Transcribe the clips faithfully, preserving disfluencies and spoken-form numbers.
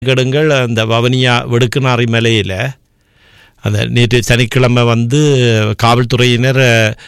கெடுங்கள் அந்த வவுனியா வெடுக்குநாறி மலையில் அந்த நேற்று சனிக்கிழமை வந்து காவல்துறையினர்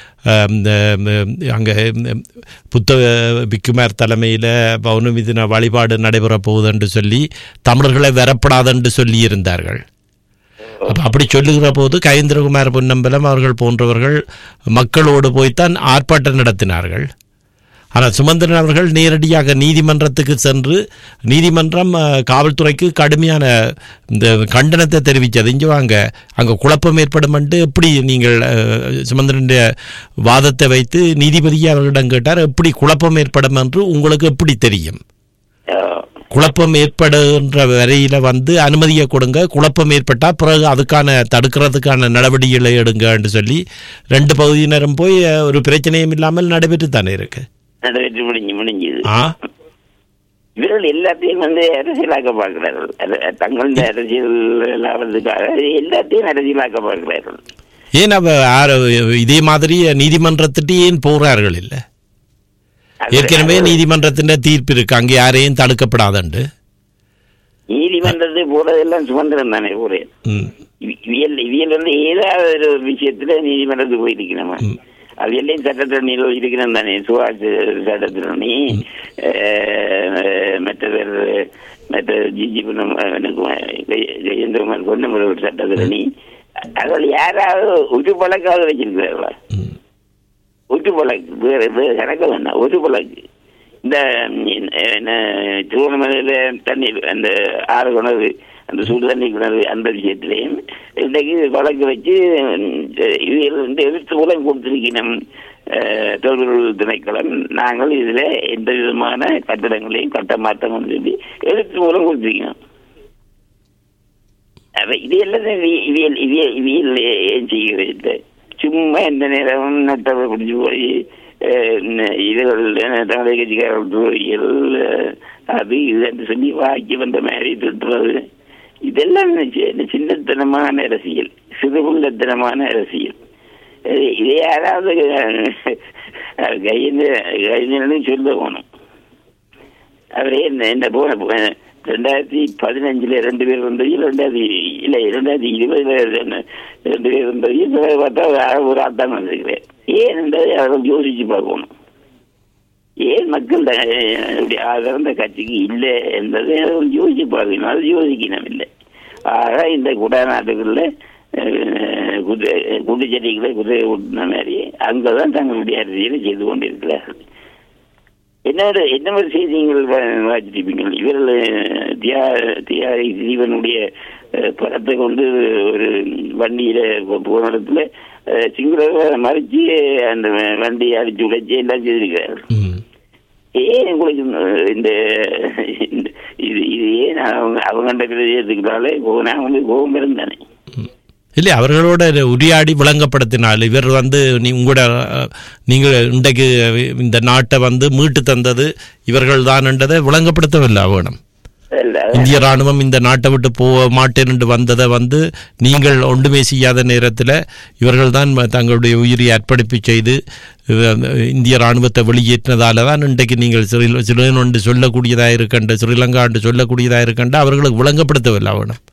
அங்கே புத்த பிக்குமார் தலைமையில் பௌர்ணமி தின வழிபாடு நடைபெற போகுது என்று சொல்லி தமிழர்களை வரப்படாதென்று சொல்லியிருந்தார்கள். அப்போ அப்படி சொல்லுகிற போது கயேந்திரகுமார் பொன்னம்பலம் அவர்கள் போன்றவர்கள் மக்களோடு போய்த்தான் ஆர்ப்பாட்டம் நடத்தினார்கள். ஆனால் சுமந்திரன் அவர்கள் நேரடியாக நீதிமன்றத்துக்கு சென்று நீதிமன்றம் காவல்துறைக்கு கடுமையான இந்த கண்டனத்தை தெரிவித்தது. இங்கே வாங்க, அங்கே குழப்பம் ஏற்படும் என்று எப்படி நீங்கள் சுமந்திரனுடைய வாதத்தை வைத்து நீதிபதியை அவர்களிடம் கேட்டார், எப்படி குழப்பம் ஏற்படும் என்று உங்களுக்கு எப்படி தெரியும்? குழப்பம் ஏற்படுகின்ற வரையில் வந்து அனுமதியை கொடுங்க, குழப்பம் ஏற்பட்டால் பிறகு அதுக்கான தடுக்கிறதுக்கான நடவடிக்கைகளை எடுங்க என்று சொல்லி ரெண்டு பகுதியினரும் போய் ஒரு பிரச்சனையும் இல்லாமல் நடைபெற்று தானே இருக்கு. நடைபெற்று முடிஞ்சு முடிஞ்சது. இவர்கள் எல்லாத்தையும் வந்து அரசியலாக்க பார்க்கிறார்கள். தங்களது அரசியல் லாபத்துக்காக எல்லாத்தையும் அரசியலாக்க பார்க்கிறார்கள். ஏன் அவ இதே மாதிரி நீதிமன்றத்திட்டு ஏன் போகிறார்கள்? இல்லை, ஏற்கனவே நீதிமன்றத்தின் தீர்ப்பு இருக்கு, அங்கே யாரையும் தடுக்கப்படாதண்டு. நீதிமன்றத்தை போறதெல்லாம் சுதந்திரம் தானே போறேன். இவியல் இவியல் வந்து ஏதாவது ஒரு விஷயத்துல நீதிமன்றத்துக்கு போயிருக்கணுமா? அது எல்லாம் சட்டத்திறனில் இருக்கிறேன் தானே. சுகாதார சட்டத்திறனி மற்ற மற்ற ஜிஜி ஜெயேந்திரகுமார் பொன்னம்பல ஒரு சட்டத்திறனி அதில் யாராவது ஒரு பழக்காவது வச்சிருக்கிறார்களா? ஒரு பழக்கு வேறு வேறு கணக்கு வேண்டாம். ஒரு பழக்கு இந்த திருவண்ணாமலையில தண்ணீர் அந்த ஆறு கிணறு அந்த சுடு தண்ணி கிணறு அந்த விஷயத்திலையும் இன்றைக்கு வழக்கு வச்சு இந்த எழுத்து மூலம் கொடுத்திருக்கணும். தொழில் திணைக்களம் நாங்கள் இதில் எந்த விதமான கட்டடங்களையும் கட்ட மாற்றங்கள் சொல்லி எழுத்து மூலம் கொடுத்திருக்கணும். இது எல்லாத்தையும் இவியல் இவியல் இவியல் ஏன் செய்கிறது? சும்மா எந்த நேரமும் நட்டவை பிடிச்சி போய் இதுகள் தமிழக கட்சிக்காரர்கள் அது இது சொல்லி வாக்கி வந்த மாதிரி திட்டுறது, இதெல்லாம் சின்னத்தனமான அரசியல், சிறுகுள்ளத்தனமான அரசியல். இதை யாராவது கையில கையில சொல்ல போகணும். அவரே என்ன போன ரெண்டாயிரத்தி பதினஞ்சுல ரெண்டு பேர் வந்ததையும் ரெண்டாயிரத்தி இல்லை ரெண்டாயிரத்தி இருபதுல ரெண்டு பேர் வந்ததையும் பார்த்தா ஒரு ஆட்டம் வந்திருக்கிறேன். ஏன் என்பதை அவர்கள் யோசிச்சு பார்க்கணும். ஏன் மக்கள் ஆதரந்த கட்சிக்கு இல்லை என்பதை அவர்கள் யோசிச்சு பார்க்கணும். அது யோசிக்கணும் இல்லை. ஆக இந்த குடநாட்டுகளில் குதிரை குண்டுச்செடிகளை குதிரை ஓட்டின மாதிரி அங்கதான் தங்களுடைய அரசியலை செய்து கொண்டிருக்கிறார்கள். என்ன என்ன மாதிரி செய்திகள் வாசிச்சிருப்பீங்க? இவர்கள் தியா தியாகி ஜீவனுடைய படத்தை கொண்டு ஒரு வண்டியில போன இடத்துல சிங்கள மறைச்சு அந்த வண்டியை அடிச்சு உடைச்சி எல்லாம் செய்திருக்கிறார்கள். ஏன் உங்களுக்கு இந்த இது இது ஏன் அவங்க அவங்க பிரதேசத்துக்குனாலே நான் வந்து கோபம் இருந்தானே இல்லை, அவர்களோட உரையாடி விளங்கப்படுத்தினால் இவர் வந்து நீ உங்களோட நீங்கள் இன்றைக்கு இந்த நாட்டை வந்து மீட்டு தந்தது இவர்கள் தான் என்றதை விளங்கப்படுத்தவில்லை வேணும். இந்திய ராணுவம் இந்த நாட்டை விட்டு போக மாட்டேன் என்று வந்ததை வந்து நீங்கள் ஒன்றுமே செய்யாத நேரத்தில் இவர்கள் தான் தங்களுடைய உயிரை அர்ப்பணிப்பு செய்து இந்திய ராணுவத்தை வெளியேற்றினதால தான் இன்றைக்கு நீங்கள் ஸ்ரீ ஸ்ரீலங்கா என்று சொல்லக்கூடியதாக இருக்கண்ட ஸ்ரீலங்கா என்று சொல்லக்கூடியதாக இருக்கண்ட அவர்களுக்கு விளங்கப்படுத்தவில்லை வேணும்.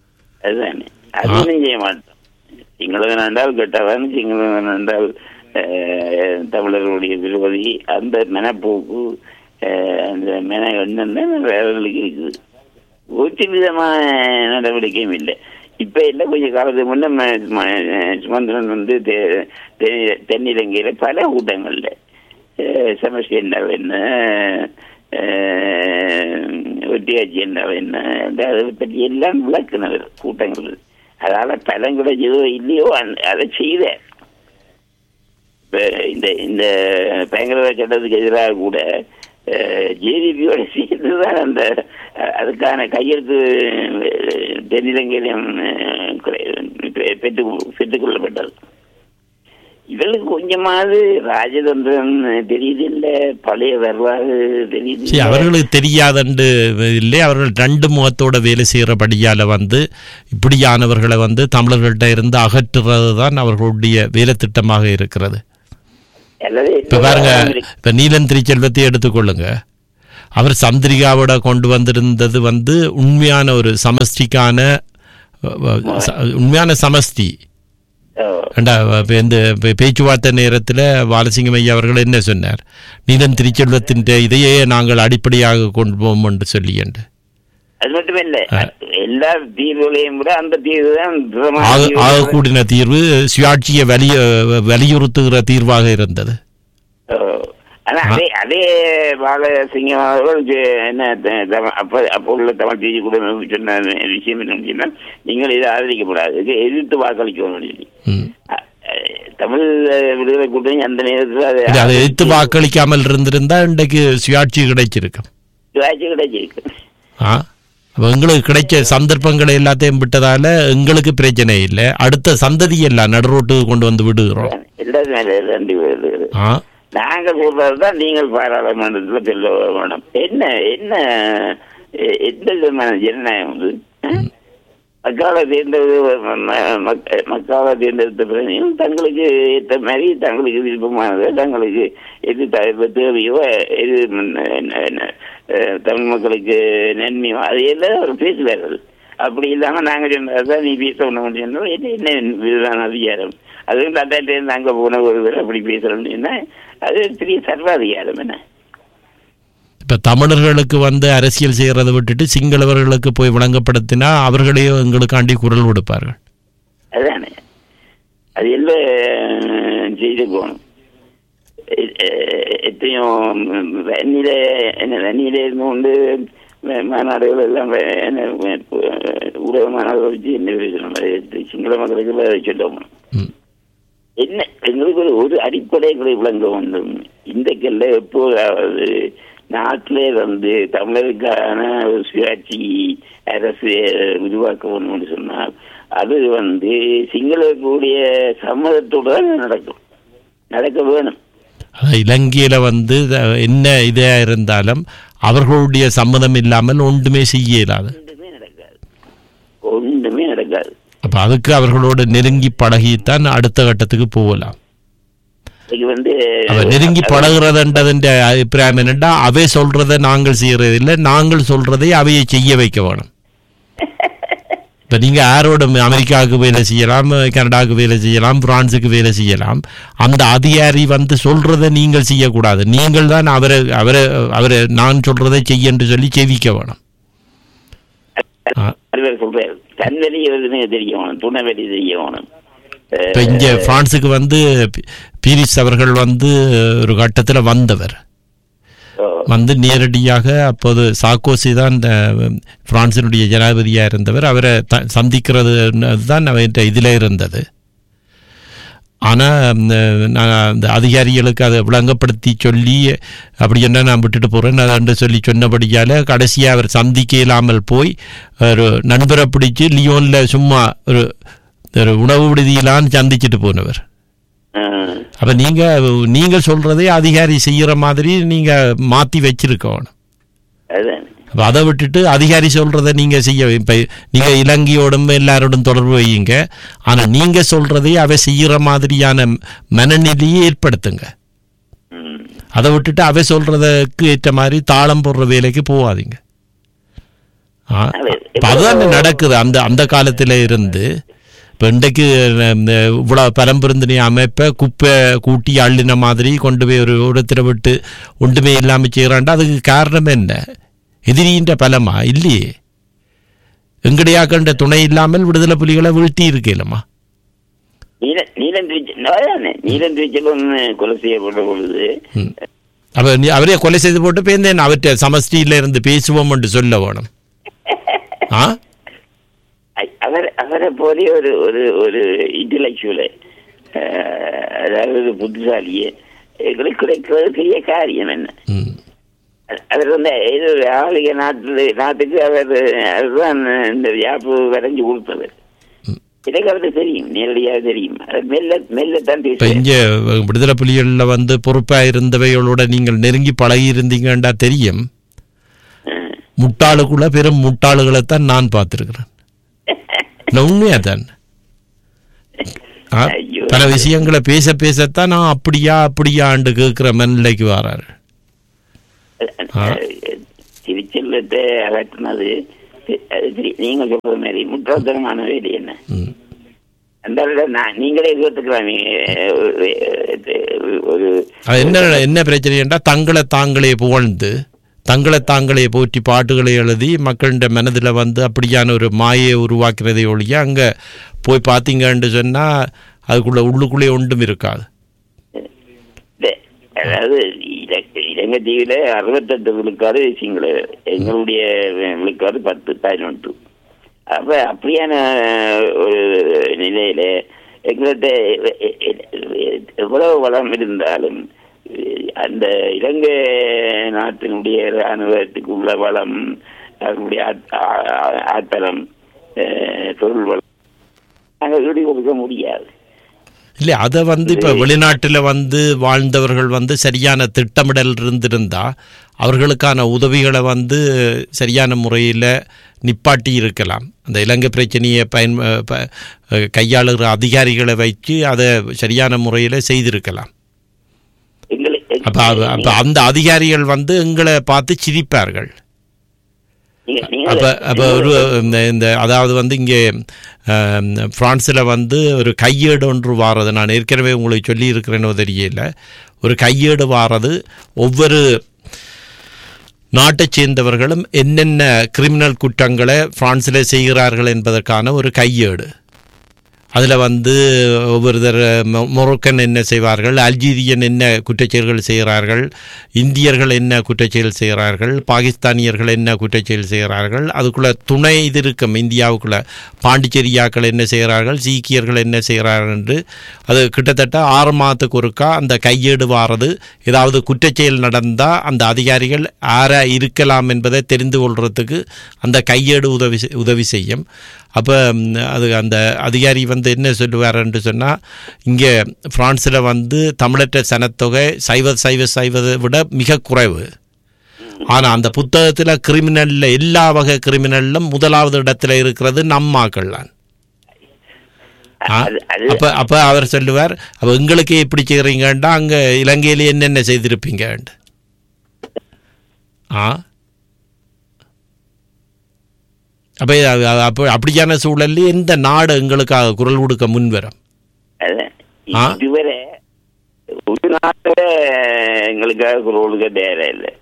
சிங்களவன் என்றால் கெட்டவன், சிங்களவன் என்றால் தமிழர்களுடைய விரோதி, அந்த மெனப்போக்கு அந்த மென எண்ணம் தான் அவர்களுக்கு இருக்குது. ஒரு விதமான நடவடிக்கையும் இல்லை. இப்போ இல்லை, கொஞ்சம் காலத்துக்கு முன்னே சுமந்திரன் வந்து தென்னிலங்கையில் பல கூட்டங்களில் சமஷ்டி என்றால் என்ன, ஒட்டியாட்சி என்றால் என்ன, அதை பற்றி எல்லாம் விளக்குனவர் கூட்டங்கள். அதால பலம் கிடைச்சதோ இல்லையோ அதை செய்த இந்த இந்த பயங்கரவாத சட்டத்துக்கு எதிராக கூட ஜேடிபியோட சேர்ந்துதான் அந்த அதுக்கான கையெழுத்து தென்னிலங்கையிலும் பெற்று பெற்றுக் கொள்ளப்பட்டது. இவர்களுக்கு கொஞ்சமாவது ராஜதந்திரம் தெரியுது இல்லை, பழைய வரலாறு தெரியுது. அவர்களுக்கு தெரியாதண்டு இல்லை, அவர்கள் ரெண்டு முகத்தோட வேலை செய்கிறபடியால் வந்து இப்படியானவர்களை வந்து தமிழர்கள்ட்ட இருந்து அகற்றுறது தான் அவர்களுடைய வேலை திட்டமாக இருக்கிறது. இப்போ பாருங்க, இப்போ நீலன் திருச்செல்வத்தை எடுத்துக்கொள்ளுங்க. அவர் சந்திரிகாவோட கொண்டு வந்திருந்தது வந்து உண்மையான ஒரு சமஷ்டிக்கான உண்மையான சமஷ்டி. இந்த பேச்சுவார்த்தை நேரத்தில் பாலசிங்கம் ஐயா அவர்கள் என்ன சொன்னார், நீலன் திருச்செல்வத்தின் இதையே நாங்கள் அடிப்படையாக கொண்டு போவோம் என்று சொல்லி என்று. அது மட்டும் இல்ல, எல்லா தீர்வுகளையும் விட அந்த தீர்வு தான் ஆகக்கூடிய தீர்வு சுயாட்சியை வலிய வலியுறுத்துகிற தீர்வாக இருந்தது. ஆனா அதே அதே பாலசிங்கம் அவர்கள் என்ன அப்ப அப்போ உள்ள தமிழ் தேசிய குடியரசு சொன்ன விஷயம் என்னன்னு, நீங்கள் இதை ஆதரிக்கப்படாது, எதிர்த்து வாக்களிக்கணும் சொல்லி. தமிழ் விடுதலை கூட்டணி அந்த நேரத்தில் அதை எதிர்த்து வாக்களிக்காமல் இருந்திருந்தா இன்றைக்கு சுயாட்சி கிடைச்சிருக்கும். சுயாட்சி கிடைச்சிருக்கு. ஆ எங்களுக்கு கிடைச்ச சந்தர்ப்பங்களை எல்லாத்தையும் விட்டதால எங்களுக்கு பிரச்சனை இல்லை. அடுத்த சந்ததி எல்லாம் நடுரோட்டுக்கு கொண்டு வந்து விடுகிறோம். நாங்கள் சொல்றதுதான் நீங்கள் பாராளுமன்றத்தில் சொல்ல வேணும். என்ன என்ன எந்த விதமான ஜனநாயகம் வந்து மக்களை தேர்ந்தெடு மக்களை தேர்ந்தெடுத்த பிரதியும் தங்களுக்கு ஏற்ற மாதிரி தங்களுக்கு விருப்பமானது தங்களுக்கு எது தேவையோ எது தமிழ் மக்களுக்கு நன்மையோ அதையெல்லாம் அவர் பேசுவார்கள். அப்படி இல்லாமல் நாங்கள் சொன்னதான் நீ பேச ஒன்று சொன்னோம், என்ன என்ன இதுதான் அதிகாரம், அதுவும் தட்டாயிலேருந்து அங்கே போன ஒருவர் அப்படி பேசுகிறோம்னா அது பெரிய சர்வாதிகாரம். என்ன இப்போ தமிழர்களுக்கு வந்து அரசியல் செய்கிறத விட்டுட்டு சிங்களவர்களுக்கு போய் விளங்கப்படுத்தினா அவர்களையோ எங்களுக்காண்டி குரல் கொடுப்பார்கள். அதுதானே, அது எல்லாம் செய்து போகணும். எத்தையும் வன்னியில என்ன வன்னியில இருந்து கொண்டு மாநாடுகள் எல்லாம் ஊடக மாநாடுகள் வச்சு என்ன பேசணும், சிங்கள மக்களுக்கு சொல்லுவோம். என்ன எங்களுக்கு ஒரு ஒரு அடிப்படைகளை விளங்க வேண்டும். இன்றைக்கல்ல எப்போதாவது நாட்டிலே வந்து தமிழருக்கான ஒரு சுயாட்சி அரசு உருவாக்க வேணும்னு சொன்னால் அது வந்து சிங்களக்கூடிய சம்மதத்தோடு தான் நடக்கும், நடக்க வேணும். இலங்கையில வந்து என்ன இதா இருந்தாலும் அவர்களுடைய சம்மதம் இல்லாமல் ஒன்றுமே செய்ய இயலாது, ஒன்றுமே நடக்காது, ஒன்றுமே நடக்காது. அப்ப அதுக்கு அவர்களோட நெருங்கி பழகித்தான் அடுத்த கட்டத்துக்கு போகலாம். வந்து நெருங்கி பழகிறதுன்றதுன்ற அபிப்பிராயம் என்னென்னா, அவை சொல்றதை நாங்கள் செய்யறது இல்லை, நாங்கள் சொல்றதை அவையை செய்ய வைக்க வேணும். இப்போ நீங்கள் யாரோட அமெரிக்காவுக்கு வேலை செய்யலாம், கனடாவுக்கு வேலை செய்யலாம், பிரான்ஸுக்கு வேலை செய்யலாம், அந்த அதிகாரி வந்து சொல்றதை நீங்கள் செய்யக்கூடாது. நீங்கள் தான் அவரை அவரை அவரை நான் சொல்றதை செய்ய என்று சொல்லி செவிக்க வேணும். சொல்றாரு தன்வெளி தெரியணும், துணைவெளி தெரியணும். இப்போ இங்கே பிரான்ஸுக்கு வந்து பீரிஸ் அவர்கள் வந்து ஒரு கட்டத்தில் வந்தவர் வந்து நேரடியாக அப்போது சார்க்கோசி தான் பிரான்சினுடைய ஜனாதிபதியாக இருந்தவர், அவரை த சந்திக்கிறது தான் அவர்கிட்ட இதில் இருந்தது. ஆனால் நான் அந்த அதிகாரிகளுக்கு அதை விளங்கப்படுத்தி சொல்லி அப்படி என்ன நான் விட்டுட்டு போகிறேன் அதை சொல்லி சொன்னபடியால் கடைசியாக அவர் சந்திக்க இல்லாமல் போய் ஒரு நண்பரை பிடிச்சி லியோனில் சும்மா ஒரு ஒரு உணவு விடுதியிலான்னு சந்திச்சுட்டு போனவர். அப்போ நீங்கள் நீங்கள் சொல்கிறதே அதிகாரி செய்கிற மாதிரி நீங்கள் மாற்றி வச்சிருக்கணும். அப்போ அதை விட்டுட்டு அதிகாரி சொல்கிறத நீங்கள் செய்ய, இப்போ நீங்கள் இலங்கையோடும் எல்லாரோடும் தொடர்பு வையுங்க, ஆனால் நீங்கள் சொல்கிறதே அவை செய்கிற மாதிரியான மனநிலையை ஏற்படுத்துங்க. அதை விட்டுட்டு அவை சொல்கிறதுக்கு ஏற்ற மாதிரி தாளம் போடுற வேலைக்கு போகாதீங்க. அதுதான் நடக்குது அந்த அந்த காலத்தில் இருந்து. இப்போ இன்றைக்கு இவ்வளோ பரம்பருந்தினி அமைப்பை குப்பை கூட்டி அள்ளின மாதிரி கொண்டு போய் ஒரு இடத்துல விட்டு ஒன்றுமே இல்லாமல் செய்கிறான்டா. அதுக்கு காரணம் என்ன? எதிரின்ற பலமா? இல்லையே, எங்கடையாக்கண்ட துணை இல்லாமல் விடுதலை புலிகளை வீழ்த்தி இருக்கலமா. கொலை செய்யப்பட்ட பொழுது அவரே கொலை செய்து போட்டு பேர்ந்தேன் அவற்றை சமஷ்டியில இருந்து பேசுவோம் என்று சொல்ல வேணும். ஆ அவர் அவரை போலே ஒரு ஒரு ஒரு இன்டலெக்சுவலை, அதாவது புத்திசாலியே எங்களுக்கு கிடைக்கிறது பெரிய காரியம் என்ன. அவர் வந்து இது ஆளுக நாட்டு நாட்டுக்கு அவர் அதுதான் இந்த வியாப்பு வரைஞ்சு கொடுத்தவர். எனக்கு அவருக்கு தெரியும், நேரடியாக தெரியும். மெல்ல மெல்லத்தான் பேசுவேன். இங்கே விடுதலை புலிகளில் வந்து பொறுப்பாக இருந்தவைகளோட நீங்கள் நெருங்கி பழகி இருந்தீங்கன்றா தெரியும். முட்டாளுக்குள்ள பெரும் முட்டாளுகளைத்தான் நான் பார்த்துருக்கிறேன். உண்மையா தான் பல விஷயங்களை பேச பேசத்தான் நான் அப்படியா அப்படியாண்டு கேட்கிற மனநிலைக்கு வராரு. தமிழத்தை அகற்றினது நீங்க சொல்ற மாதிரி முட்டாள்தனமான வேலை என்ன? அந்த நீங்களே கேட்டுக்கலாமே. ஒரு என்ன என்ன பிரச்சனை தங்களை தாங்களே புகழ்ந்து தங்களை தாங்களே போற்றி பாட்டுகளை எழுதி மக்களிட மனதில் வந்து அப்படியான ஒரு மாயை உருவாக்குறதை ஒழிய அங்கே போய் பார்த்தீங்கன்னு சொன்னால் அதுக்குள்ள உள்ளுக்குள்ளே ஒன்றும் இருக்காது. அதாவது இலங்கை தீவில அறுபத்தெட்டு விழுக்காடு சிங்கள, எங்களுடைய விழுக்காடு பத்து பதினொன்று. அப்ப அப்படியான ஒரு நிலையில எங்கள்கிட்ட எவ்வளவு வளம் இருந்தாலும் அந்த இலங்கை நாட்டினுடைய இராணுவத்துக்கு உள்ள வளம், அதனுடைய ஆத்தளம், தொழில் வளம் நாங்கள் ஈடு கொடுக்க முடியாது. இல்லை, அதை வந்து இப்போ வெளிநாட்டில் வந்து வாழ்ந்தவர்கள் வந்து சரியான திட்டமிடல் இருந்திருந்தா அவர்களுக்கான உதவிகளை வந்து சரியான முறையில் நிப்பாட்டி இருக்கலாம். அந்த இலங்கை பிரச்சனையை பயன் கையாளுகிற அதிகாரிகளை வச்சு அதை சரியான முறையில் செய்திருக்கலாம். அப்போ அப்போ அந்த அதிகாரிகள் வந்து எங்களை பார்த்து சிரிப்பார்கள். அப்போ அப்போ ஒரு இந்த அதாவது வந்து இங்கே பிரான்ஸில் வந்து ஒரு கையேடு ஒன்று வாரது, நான் ஏற்கனவே உங்களுக்கு சொல்லி இருக்கிறேன்னு தெரியல, ஒரு கையேடு வாரது ஒவ்வொரு நாட்டை சேர்ந்தவர்களும் என்னென்ன கிரிமினல் குற்றங்களை பிரான்ஸில் செய்கிறார்கள் என்பதற்கான ஒரு கையேடு. அதில் வந்து ஒவ்வொருத்தர் மொரோக்கன் என்ன செய்வார்கள், அல்ஜீரியன் என்ன குற்றச்செயல்கள் செய்கிறார்கள், இந்தியர்கள் என்ன குற்றச்செயல் செய்கிறார்கள், பாகிஸ்தானியர்கள் என்ன குற்றச்செயல் செய்கிறார்கள், அதுக்குள்ளே துணை இது இருக்கும் இந்தியாவுக்குள்ளே பாண்டிச்சேரியாக்கள் என்ன செய்கிறார்கள், சீக்கியர்கள் என்ன செய்கிறார்கள் என்று அது கிட்டத்தட்ட ஆறு மாதத்துக்கு ஒருக்கா அந்த கையேடு வாரது. ஏதாவது குற்றச்செயல் நடந்தால் அந்த அதிகாரிகள் யாரா இருக்கலாம் என்பதை தெரிந்து கொள்றதுக்கு அந்த கையேடு உதவி உதவி செய்யும். அப்போ அது அந்த அதிகாரி வந்து என்ன சொல்லுவார்ன்னு சொன்னால், இங்கே பிரான்ஸில் வந்து தமிழற்ற சனத்தொகை சைவ சைவ சைவதை விட மிக குறைவு. ஆனால் அந்த புத்தகத்தில் கிரிமினலில் எல்லா வகை கிரிமினலிலும் முதலாவது இடத்துல இருக்கிறது நம்மாக்கள் தான். அப்போ அப்போ அவர் சொல்லுவார், அப்போ எங்களுக்கே எப்படி செய்கிறீங்கண்டா அங்கே இலங்கையில் என்னென்ன செய்திருப்பீங்க. ஆ அப்போ அப்போ அப்படியான சூழல்ல எந்த நாடு எங்களுக்காக குரல் கொடுக்க முன்வரும்? இதுவரை ஒரு நாட்டில் எங்களுக்காக குரல் கொடுக்க தேவையில்லை,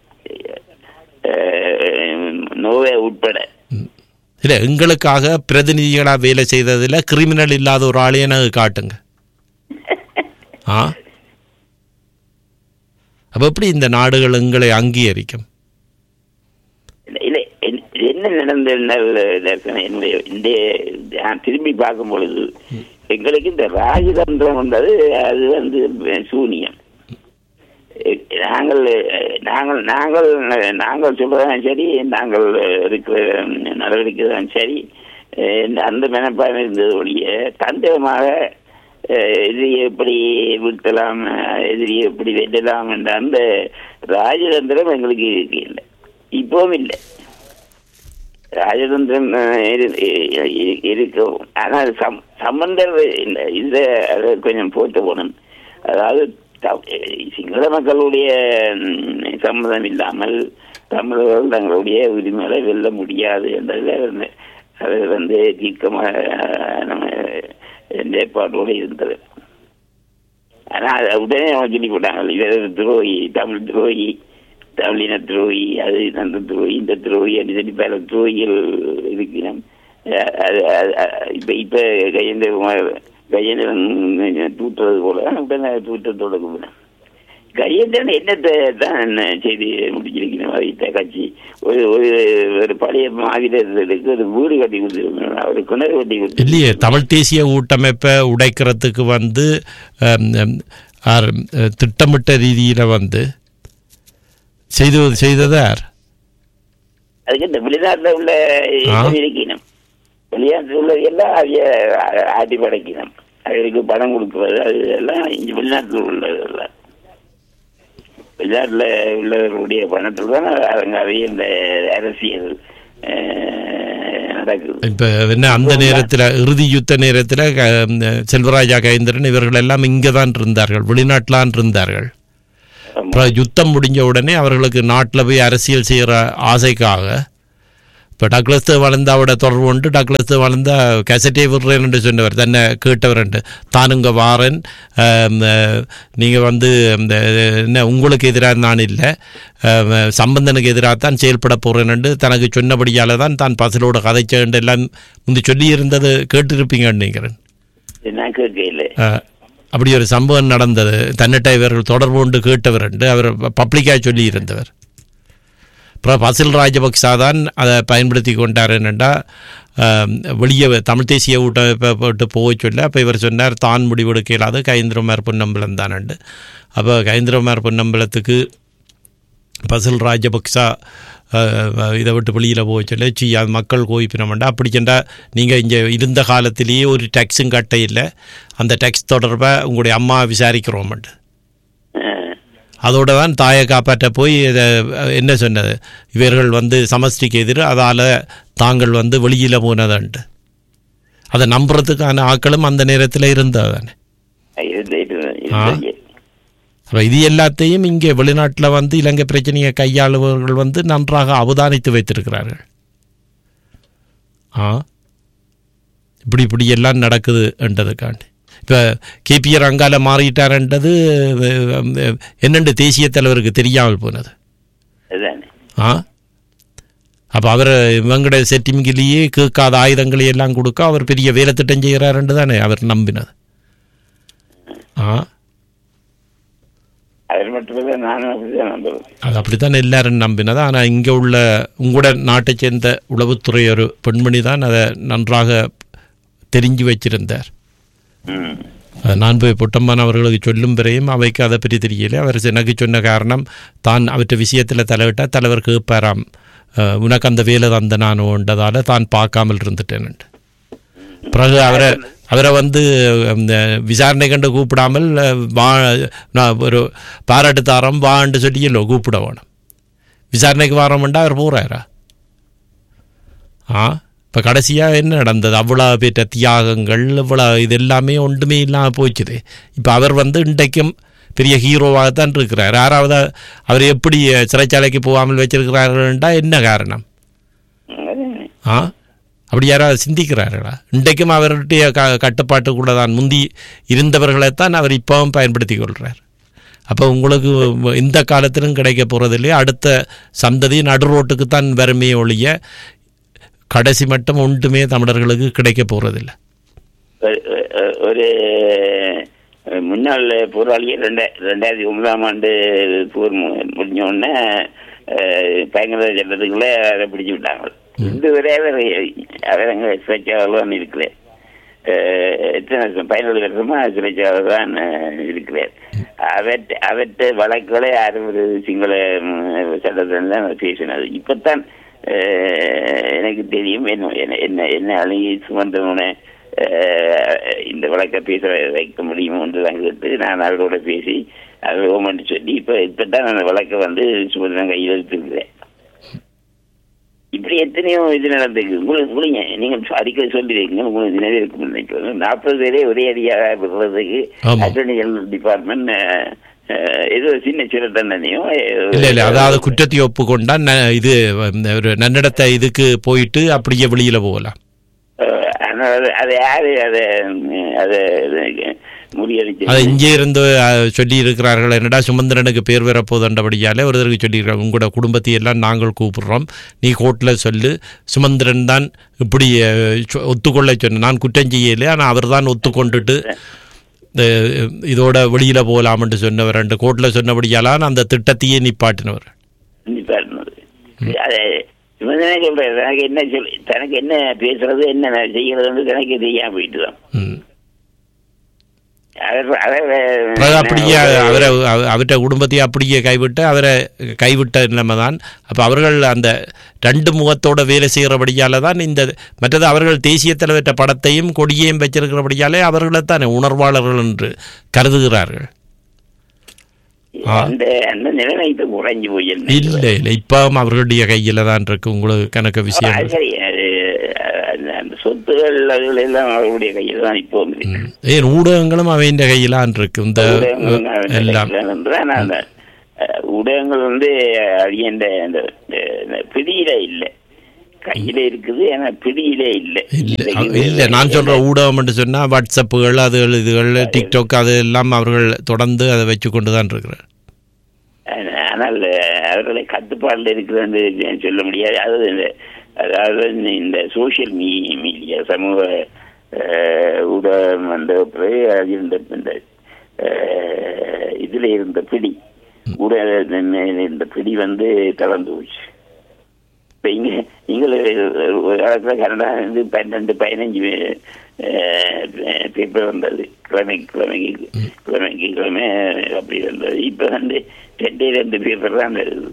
நோவே உட்பட. இல்லை, எங்களுக்காக பிரதிநிதிகளாக வேலை செய்ததில் கிரிமினல் இல்லாத ஒரு ஆளையே எனக்கு காட்டுங்க. ஆ அப்போ எப்படி இந்த நாடுகள் எங்களை அங்கீகரிக்கும்? என்ன நடந்த திரும்பி பார்க்கும் பொழுது எங்களுக்கு இந்த ராஜதந்திரம் வந்தது, அது வந்து சூனியம். நாங்கள் நாங்கள் நாங்கள் நாங்கள் சொல்றதான் சரி, நாங்கள் இருக்கிற நடவடிக்கை தான் சரி, அந்த மெனப்பாக இருந்தது ஒழிய தந்திரமாக எதிரியை எப்படி வீழ்த்தலாம், எதிரியை எப்படி வெல்லலாம் என்ற அந்த ராஜதந்திரம் எங்களுக்கு இருக்கு இல்லை, இப்பவும் இல்லை. ராஜதந்திரம் இருக்கும், ஆனால் சம் சம்பந்தர் இதை அதை கொஞ்சம் போட்டு போகணும். அதாவது சிங்கள மக்களுடைய சம்மதம் இல்லாமல் தமிழர்கள் தங்களுடைய உரிமைகளை வெல்ல முடியாது என்றதில் அது வந்து தீர்க்கமாக நம்ம ஏற்பாட்டோடு இருந்தது. ஆனால் உடனே சொல்லி போட்டாங்க, இவர் துரோகி, தமிழ் துரோகி, தமிழின துரோகி, அது அந்த துரோகி, இந்த துரோகி அப்படி சொல்லி பல துரோகிகள் இருக்கிறோம். இப்ப இப்ப கஜேந்திரகுமார் கஜேந்திரன் தூட்டுறது போல உடனே தூட்டத்தோட கூப்பிடும். கஜேந்திரன் என்னத்தை தான் செய்து முடிச்சிருக்கணும். அதை கட்சி ஒரு ஒரு பழைய மாவீரர்களுக்கு ஒரு வீடு கட்டி கொடுத்துருக்கணும், ஒரு கிணறு கட்டி கொடுத்து இல்லையே. தமிழ் தேசிய கூட்டமைப்பை உடைக்கிறதுக்கு வந்து திட்டமிட்ட ரீதியில வந்து செய்து செய்ததார். அதுக்கு இந்த வெளிநாட்டில் உள்ள இருக்கணும், வெளிநாட்டில் உள்ள எல்லாம் ஆட்டி படைக்கணும், அவருக்கு பணம் கொடுக்குறது அது எல்லாம் இங்கே வெளிநாட்டில் உள்ளதெல்லாம் வெளிநாட்டில் உள்ளவர்களுடைய பணத்தில் தான் அங்கே இந்த அரசியல் நடக்குது. இப்போ என்ன அந்த நேரத்தில் இறுதி யுத்த நேரத்தில் செல்வராஜா கஜேந்திரன் இவர்கள் எல்லாம் இங்கே தான் இருந்தார்கள், வெளிநாட்டிலான் இருந்தார்கள். அப்புறம் யுத்தம் முடிஞ்ச உடனே அவர்களுக்கு நாட்டில் போய் அரசியல் செய்கிற ஆசைக்காக இப்போ டக்ளஸ் வளர்ந்தாவோட தொடர்பு கொண்டு டக்ளஸ் வளர்ந்தா கெசட்டே விடுறேன் என்று சொன்னவர் தன்னை கேட்டவர் என்று தானுங்க வாரன் நீங்கள் வந்து இந்த என்ன உங்களுக்கு எதிராக நான் இல்லை சம்பந்தனுக்கு எதிராக தான் செயல்பட போகிறேன் என்று தனக்கு சொன்னபடியால் தான் தான் பசலோட கதைச்சேன் எல்லாம் முந்தி சொல்லி இருந்தது கேட்டிருப்பீங்கன்னு நினைக்கிறேன். அப்படி ஒரு சம்பவம் நடந்தது. தன்னிட்ட இவர்கள் தொடர்பு கொண்டு கேட்டவர் என்று அவர் பப்ளிக்காக சொல்லி இருந்தவர். அப்புறம் பசில் ராஜபக்சா தான் அதை பயன்படுத்தி கொண்டார். என்னென்னா வெளியே தமிழ் தேசிய ஊட்டப்பட்டு போக சொல்ல அப்போ இவர் சொன்னார் தான் முடிவெடுக்க இல்லாத கயந்திரமார் பொன்னம்பலம் தானண்டு. அப்போ கயந்திரமார் பொன்னம்பலத்துக்கு பசில் ராஜபக்சா இதை விட்டு வெளியில் போக சொல்ல சி அது மக்கள் கோவிப்பினமெண்டா அப்படி சென்றால் நீங்கள் இங்கே இருந்த காலத்திலேயே ஒரு டேக்ஸும் கட்ட இல்லை, அந்த டேக்ஸ் தொடர்பாக உங்களுடைய அம்மா விசாரிக்கிறோம்ட்டு. அதோடு தான் தாயை காப்பாற்ற போய் என்ன சொன்னது இவர்கள் வந்து சமஷ்டிக்கு எதிர் அதால் தாங்கள் வந்து வெளியில் போனதான்ட்டு அதை நம்புறதுக்கான ஆக்களும் அந்த நேரத்தில் இருந்தது தானே. அப்போ இது எல்லாத்தையும் இங்கே வெளிநாட்டில் வந்து இலங்கை பிரச்சனையை கையாளுபவர்கள் வந்து நன்றாக அவதானித்து வைத்திருக்கிறார்கள். ஆ இப்படி இப்படி எல்லாம் நடக்குது என்றதுக்காண்டி இப்போ கேபிஆர் அங்கால மாறிட்டார்ன்றது என்னென்று தேசிய தலைவருக்கு தெரியாமல் போனது. ஆ அப்போ அவர் இவங்களுடைய செட்டிங்கிலேயே கேட்காத ஆயுதங்களை எல்லாம் கொடுக்க அவர் பெரிய வேலை திட்டம் செய்கிறாருன்று தானே அவர் நம்பினது. ஆ அது அப்படித்தான் எல்லாரும் நம்பினது. ஆனால் இங்கே உள்ள உங்களோட நாட்டை சேர்ந்த உளவுத்துறை ஒரு பெண்மணி தான் அதை நன்றாக தெரிஞ்சு வச்சிருந்தார். நான் போய் புட்டம்மான் அவர்களுக்கு சொல்லும் பிறையும் அவைக்கு அதை பற்றி தெரியல. அவர் எனக்கு சொன்ன காரணம் தான் அவற்றை விஷயத்தில் தலைவிட்டால் தலைவர் கேட்பாராம் உனக்கு அந்த வேலை தந்த நானுன்றதால தான் பார்க்காமல் இருந்துட்டேன். பிறகு அவரை அவரை வந்து இந்த விசாரணை கண்டு கூப்பிடாமல் வா நான் ஒரு பாராட்டு தாரம் வான்னு சொல்லியല്ലോ கூப்பிட வேணும். விசாரணைக்கு வாரம்ண்டா அவர் போகிறாரா? ஆ இப்போ கடைசியாக என்ன நடந்தது? அவ்வளோ பேற்ற தியாகங்கள் இவ்வளோ இது எல்லாமே ஒன்றுமே இல்லாமல் போச்சுது. இப்போ அவர் வந்து இன்றைக்கும் பெரிய ஹீரோவாகத்தான் இருக்கிறார். யாராவது அவர் எப்படி சிறைச்சாலைக்கு போகாமல் வச்சிருக்கிறார்கள்டா என்ன காரணம்? ஆ அப்படி யாராவது சிந்திக்கிறார்களா? இன்றைக்கும் அவருடைய க கட்டுப்பாட்டுக்குள்ள தான் முந்தி இருந்தவர்களைத்தான் அவர் இப்போவும் பயன்படுத்தி கொள்கிறார். அப்போ உங்களுக்கு இந்த காலத்திலும் கிடைக்க போகிறதில்லையே, அடுத்த சந்ததி நடுரோட்டுக்கு தான் வறுமையை ஒழிய கடைசி மட்டும் ஒன்றுமே தமிழர்களுக்கு கிடைக்க போகிறதில்லை. ஒரு முன்னாள் போராளியை ரெண்டா ரெண்டாயிரத்தி ஒன்பதாம் ஆண்டு போர் முடிஞ்ச உடனே பயங்கர சட்டத்துக்குள்ளே அதை பிடிச்சி விட்டாங்க. இதுவரை அவர் அவர் அங்கே சிறைச்சாளர் தான் இருக்கிறார். எத்தனை பதினேழு வருஷமா சிறைச்சாளர் தான் இருக்கிறார். அவற்ற அவற்ற வழக்குகளை அறுபது சிங்கள சட்டத்தில் தான் பேசினது. இப்போத்தான் எனக்கு தெரியும் என்ன என்ன என்ன அழகி சுமந்தவன இந்த வழக்கை பேச வைக்க முடியும் என்று தான் கேட்டு நான் அவரோட பேசி அதை ஓமன்னு சொல்லி இப்போ இப்போ தான் அந்த வழக்கை வந்து சுமந்தவன் கையில் எடுத்துருக்கிறேன். இப்படி எத்தனையோ இது நடந்திருக்கு. உங்களுக்கு முடிங்க நீங்கள் அடிக்கடி சொல்லிடுங்க. உங்களுக்கு தினவே இருக்கும் நினைக்கிறேன். நாற்பது பேரே ஒரே அடியாக விடுறதுக்கு அட்டர்னி ஜெனரல் டிபார்ட்மெண்ட் ஏதோ சின்ன சிறு தண்டனையும் இல்லை இல்லை அதாவது குற்றத்தை ஒப்புக்கொண்டா இது ஒரு நன்னடத்தை இதுக்கு போயிட்டு அப்படியே வெளியில் போகலாம். அதை யாரு அதை அதை முறியடிச்சு அதை இங்கே இருந்து சொல்லி இருக்கிறார்கள். என்னடா சுமந்திரனுக்கு பேர் வரப்போதண்டபடியாலே ஒருத்தருக்கு சொல்லியிருக்காங்க உங்களோட குடும்பத்தை எல்லாம் நாங்கள் கூப்பிடுறோம், நீ கோர்ட்டில் சொல்லு சுமந்திரன் தான் இப்படி ஒத்துக்கொள்ள சொன்ன, நான் குற்றம் செய்யலை ஆனால் அவர் தான் ஒத்துக்கொண்டுட்டு இதோட வெளியில் போகலாம்னு சொன்னவர் ரெண்டு கோர்ட்டில் சொன்னபடியாலான் அந்த திட்டத்தையே நிப்பாட்டினவர். தனக்கு என்ன சொல்லி தனக்கு என்ன பேசுறது என்ன செய்யறது தனக்கு தெரியாம போயிட்டு தான் அப்படியே அவரை அவர்கிட்ட குடும்பத்தையே அப்படியே கைவிட்டு அவரை கைவிட்ட நிலைமை தான். அப்போ அவர்கள் அந்த ரெண்டு முகத்தோட வேலை செய்கிறபடியால தான் இந்த மற்றது அவர்கள் தேசிய தலைவற்ற படத்தையும் கொடியையும் வச்சிருக்கிறபடியாலே அவர்களைத்தானே உணர்வாளர்கள் என்று கருதுகிறார்கள். இல்லை இல்லை இப்போ அவர்களுடைய கையில தான் இருக்கு. உங்களுக்கு கணக்கு விஷயம் சொத்துகள் எல்லாம் அவர்களுடைய கையில் தான் இப்போ ஏன் ஊடகங்களும் அவையின் கையிலான் இருக்கு. இந்த எல்லாம் ஊடகங்கள் வந்து அடியண்ட அந்த பிடியில இல்லை, கையில இருக்குது, ஆனா பிடியில இல்லை. இல்ல நான் சொல்ற ஊடகம் என்று சொன்னா வாட்ஸ்அப்புகள், அதுகள் இதுகள், டிக்டாக், அது எல்லாம் அவர்கள் தொடர்ந்து அதை வச்சு கொண்டுதான் இருக்கிறார். ஆனால் அவர்களை கட்டுப்பாடுல இருக்கிறது சொல்ல முடியாது. அது அதாவது இந்த சோசியல் மீ மீடியா சமூக ஊடகம் வந்த பிறகு அது இந்த இதுல இருந்த பிடி ஊடக இந்த பிடி வந்து கலந்து போச்சு. இப்போ இங்கே நீங்கள் ஒரு காலத்தில் கனடா வந்து பன்னெண்டு பதினஞ்சு பேப்பர் வந்தது, கிழமைக்கு கிழமைக்கு கிழமைக்கு கிழமை அப்படி வந்தது. இப்போ வந்து ரெண்டே ரெண்டு பேப்பர் தான் வருது.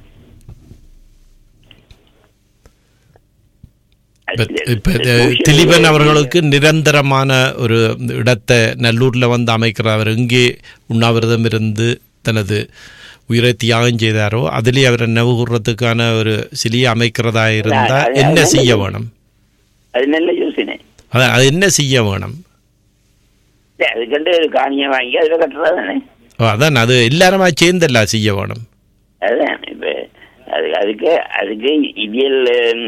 இப்ப திலீபன் அவர்களுக்கு நிரந்தரமான ஒரு இடத்தை நல்லூர்ல வந்து அமைக்கிறார். அவர் எங்கே உண்ணாவிரதம் இருந்து தனது உயிரை தியாகம் செய்தாரோ அதிலே அவரை நினைவு கூறுறதுக்கான ஒரு சிலையை அமைக்கிறதா இருந்தா என்ன செய்ய வேணும்? அது நல்ல யோசனை. அதான் அது என்ன செய்ய வேணும்? அதுக்கண்டு காணியை வாங்கி அதில் கட்டுறதானே. அதான் அது எல்லாருமா சேர்ந்தெல்லாம் செய்ய வேணும். அதுதான் இப்ப அது அதுக்கு அதுக்கு இயல்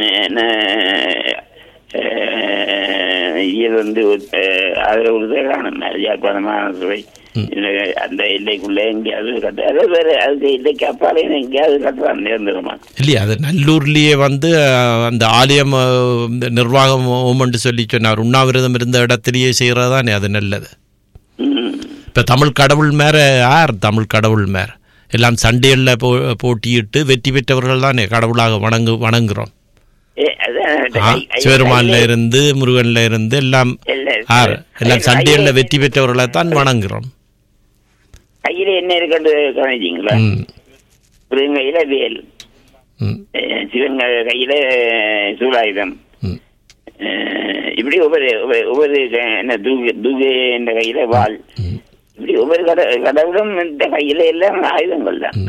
இயல் வந்து ஆதரவு காணும். யாழ்ப்பாணமான சுவை அந்த எல்லைக்குள்ள எங்கேயாவது கட்ட, அதே வேறு அதுக்கு எல்லைக்கு அப்பாலே எங்கேயாவது கட்டுறான் நிரந்தரமா இல்லையா? அது நல்லூர்லேயே வந்து அந்த ஆலயம் நிர்வாகம் ஓமன்ட்டு சொல்லி சொன்னார், உண்ணாவிரதம் இருந்த இடத்திலேயே செய்கிறதானே அது நல்லது. இப்போ தமிழ் கடவுள் மேற யார் தமிழ் கடவுள் மேற எல்லாம் சண்டைகளில் போ போட்டியிட்டு வெற்றி பெற்றவர்கள் தானே கடவுளாக வணங்கு வணங்குறோம். சிவருமான்ல இருந்து முருகன்ல இருந்து எல்லாம் ஆர் எல்லாம் சண்டைகளில் வெற்றி பெற்றவர்களை தான் வணங்குறோம். கையில என்ன இருக்குன்னு கவனிச்சிங்களா? முருகன் கையில வேல், சிவன் கையில சூலாயுதம், இப்படி ஒவ்வொரு ஒவ்வொரு என்ன தூகு தூகு என்ற கையில வாள், இப்படி ஒவ்வொரு கட கடவுளும் இந்த கையில எல்லாம் ஆயுதங்கள் தான்.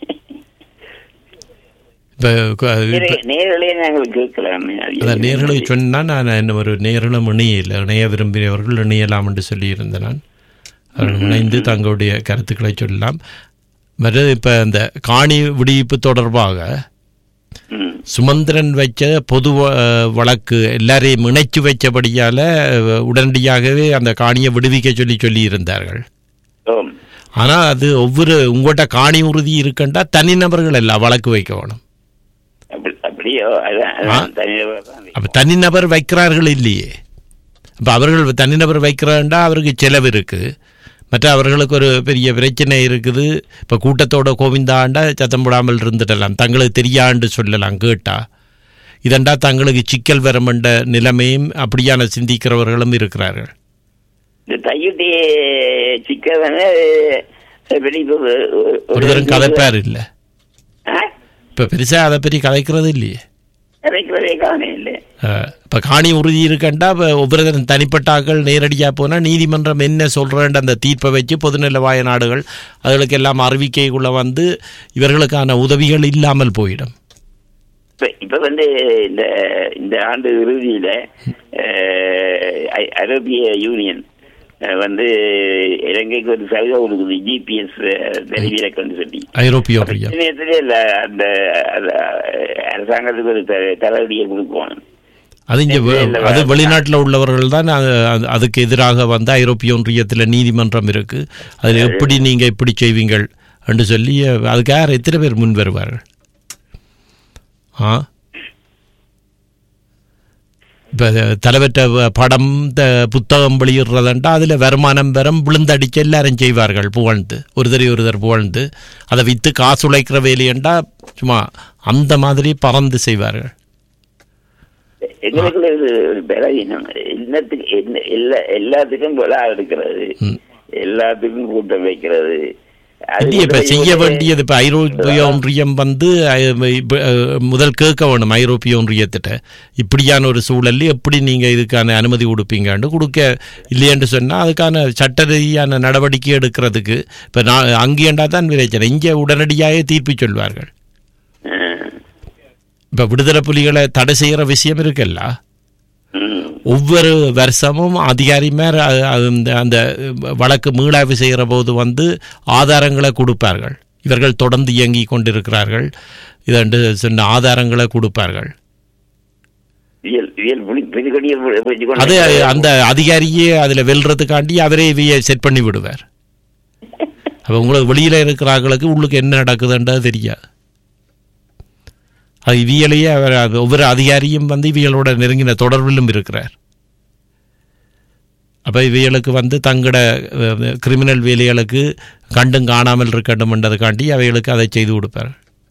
நேரலையே நாங்கள் கேட்கலாம். நேரலை சொன்னா நான் என்ன ஒரு நேரலும் இணையில இணைய விரும்பியவர்கள் இணையலாம் என்று சொல்லியிருந்தேன். நான் அவர்கள் இணைந்து தங்களுடைய கருத்துக்களை சொல்லலாம். மற்றது இப்ப இந்த காணி விடுவிப்பு தொடர்பாக சுமந்திரன் வச்ச பொது வழக்கு எல்லாரையும் இணைச்சு வச்சபடியால உடனடியாகவே அந்த காணியை விடுவிக்க சொல்லி சொல்லி இருந்தார்கள். ஆனா அது ஒவ்வொரு உங்கள்கிட்ட காணி உறுதி இருக்கண்டா தனிநபர்கள் எல்லாம் வழக்கு வைக்க வேணும். அப்ப தனிநபர் வைக்கிறார்கள் இல்லையே. அப்ப அவர்கள் தனிநபர் வைக்கிறாண்டா அவருக்கு செலவு இருக்கு, மற்ற அவர்களுக்கு ஒரு பெரிய பிரச்சனை இருக்குது. இப்போ கூட்டத்தோட கோவிந்தாண்டா சத்தம் போடாமல் இருந்துடலாம், தங்களுக்கு தெரியாண்டு சொல்லலாம் கேட்டா. இதண்டா தங்களுக்கு சிக்கல் வரமென்ற நிலைமையும் அப்படியான சிந்திக்கிறவர்களும் இருக்கிறார்கள். ஒருத்தரும் கதைப்பார் இல்லை, இப்போ பெருசாக அதை பற்றி கதைக்கிறது இல்லையே. இப்போ காணி உறுதி இருக்கண்டா இப்போ ஒவ்வொரு தனிப்பட்டாக்கள் நேரடியாக போனால் நீதிமன்றம் என்ன சொல்கிறேன் அந்த தீர்ப்பை வச்சு பொதுநலவாய நாடுகள் அதுகளுக்கு எல்லாம் அறிவிக்கைக்குள்ளே வந்து இவர்களுக்கான உதவிகள் இல்லாமல் போயிடும். இப்போ வந்து இந்த இந்த ஆண்டு இறுதியில் ஐரோப்பிய யூனியன் வந்து இலங்கைக்கு ஒரு சலுகை கொடுக்குது, ஜிபிஎஸ் தெரிவிக்கன்னு சொல்லி. ஐரோப்பிய இல்ல அந்த அரசாங்கத்துக்கு ஒரு தலைவலியை கொடுக்கணும். அது இங்கே அது வெளிநாட்டில் உள்ளவர்கள் தான் அதுக்கு எதிராக வந்து ஐரோப்பிய ஒன்றியத்தில் நீதிமன்றம் இருக்கு, அதில் எப்படி நீங்கள் எப்படி செய்வீங்கள் என்று சொல்லி அதுக்கு யார் எத்தனை பேர் முன் வருவார்கள்? ஆ இப்போ தலைவற்ற படம் புத்தகம் வெளியிடுறதுண்டா அதில் வருமானம் பெறும் விழுந்தடிச்சு எல்லாரும் செய்வார்கள் புகழ்ந்து, ஒருத்தர் ஒருத்தர் புகழ்ந்து அதை விற்று காசு உழைக்கிற வேலையண்டா சும்மா அந்த மாதிரி பறந்து செய்வார்கள். எல்லாத்துக்கும் விழா எடுக்கிறது, எல்லாத்துக்கும் கூட்டம் வைக்கிறது. இப்ப செய்ய வேண்டியது இப்ப ஐரோப்பிய ஒன்றியம் வந்து முதல் கேட்க வேணும் ஐரோப்பிய ஒன்றியத்திட்ட, இப்படியான ஒரு சூழல் எப்படி நீங்க இதுக்கான அனுமதி கொடுப்பீங்கன்னு. கொடுக்க இல்லையென்று சொன்னா அதுக்கான சட்ட ரீதியான நடவடிக்கை எடுக்கிறதுக்கு இப்ப நான் அங்கேண்டா தான் விளைச்சல் இங்கே உடனடியாக தீர்ப்பு சொல்வார்கள். இப்ப விடுதலை புலிகளை தடை செய்யற விஷயம் இருக்குல்ல, ஒவ்வொரு வருஷமும் அதிகாரி மேல அந்த வழக்கு மீளாய்வு செய்கிற போது வந்து ஆதாரங்களை கொடுப்பார்கள். இவர்கள் தொடர்ந்து இயங்கிக் கொண்டிருக்கிறார்கள் இதென்று சொன்ன ஆதாரங்களை கொடுப்பார்கள். அது அந்த அதிகாரியே அதில் வெல்றதுக்காண்டி அவரே இவையை செட் பண்ணி விடுவார். அப்போ உங்களுக்கு வெளியில் இருக்கிறார்களுக்கு உள்ளுக்கு என்ன நடக்குதுன்றது தெரியாது. அது இவியலையே அவர் ஒவ்வொரு அதிகாரியும் வந்து இவியலோட நெருங்கின தொடர்பிலும் இருக்கிறார். அப்போ இவைகளுக்கு வந்து தங்களோட கிரிமினல் வேலைகளுக்கு கண்டும் காணாமல் இருக்கட்டும் என்றதுக்காண்டி அவைகளுக்கு அதை செய்து கொடுப்பார்.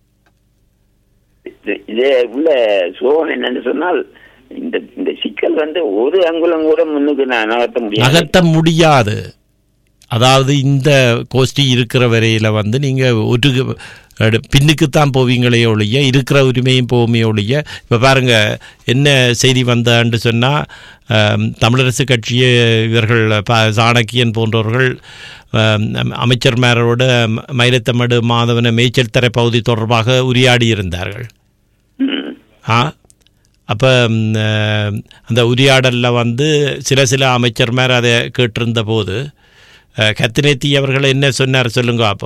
இதே உள்ள சோகம் என்னன்னு சொன்னால் இந்த இந்த சிக்கல் வந்து ஒரு அங்குலம் கூட முன்னுக்கு நகர்த்த முடியாது நகர்த்த முடியாது. அதாவது இந்த கோஷ்டி இருக்கிற வரையில் வந்து நீங்கள் ஒரு பின்னுக்குத்தான் போவீங்களே ஒழிய இருக்கிற உரிமையும் போவுமே ஒழிய. இப்போ பாருங்கள் என்ன செய்தி வந்தான்னு சொன்னால், தமிழரசு கட்சியை இவர்கள் சாணக்கியன் போன்றவர்கள் அமைச்சர்மாரோட மயிலத்தமடு மாதவன மேய்ச்சல் தர பகுதி தொடர்பாக உரையாடி இருந்தார்கள். ஆ அப்போ அந்த உரையாடலில் வந்து சில சில அமைச்சர்மார் அதை கேட்டிருந்த போது கத்தினேத்தி அவர்கள் என்ன சொன்னார் சொல்லுங்க. அப்போ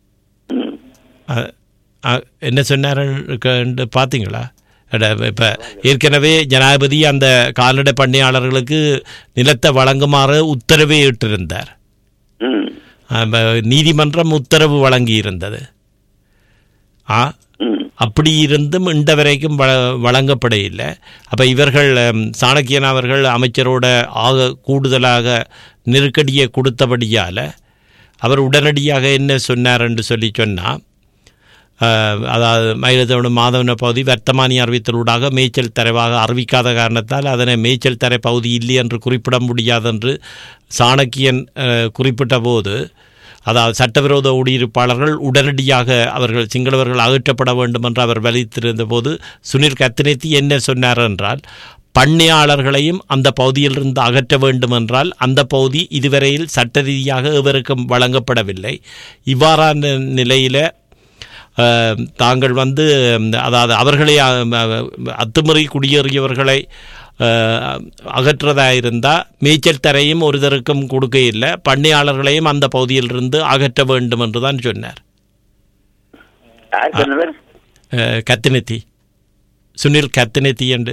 என்ன சொன்னார் பார்த்தீங்களா? இப்போ ஏற்கனவே ஜனாதிபதி அந்த கால்நடை பண்ணையாளர்களுக்கு நிலத்தை வழங்குமாறு உத்தரவே இட்டிருந்தார். நீதிமன்றம் உத்தரவு வழங்கி இருந்தது. ஆ அப்படி இருந்தும் இந்த வரைக்கும் வ வழங்கப்பட இல்லை. அப்போ இவர்கள் சாணக்கியன் அவர்கள் அமைச்சரோட ஆக கூடுதலாக நெருக்கடியை கொடுத்தபடியால் அவர் உடனடியாக என்ன சொன்னார் என்று சொல்லி சொன்னால், அதாவது மயிலத்தோடு மாதவன பகுதி வர்த்தமானி அறிவித்தலூடாக மேய்ச்சல் தரவாக அறிவிக்காத காரணத்தால் அதனை மேய்ச்சல் தர பகுதி இல்லை என்று குறிப்பிட முடியாது என்று சாணக்கியன் குறிப்பிட்ட போது, அதாவது சட்டவிரோத குடியிருப்பாளர்கள் உடனடியாக அவர்கள் சிங்களவர்கள் அகற்றப்பட வேண்டும் என்று அவர் வலித்திருந்த போது சுனில் கத்தினேத்தி என்ன சொன்னார் என்றால், பண்ணையாளர்களையும் அந்த பகுதியிலிருந்து அகற்ற வேண்டும் என்றால் அந்த பகுதி இதுவரையில் சட்ட ரீதியாக எவருக்கும் வழங்கப்படவில்லை. இவ்வாறான நிலையில் தாங்கள் வந்து அதாவது அவர்களை அத்துமீறி குடியேறியவர்களை அகற்றதாக இருந்தால் மேய்ச்சல் தரையும் ஒருதருக்கும் கொடுக்க இல்லை, பண்ணையாளர்களையும் அந்த பகுதியிலிருந்து அகற்ற வேண்டும் என்று தான் சொன்னார். கத்தினேத்தி சுனில் கத்தினேத்தி என்று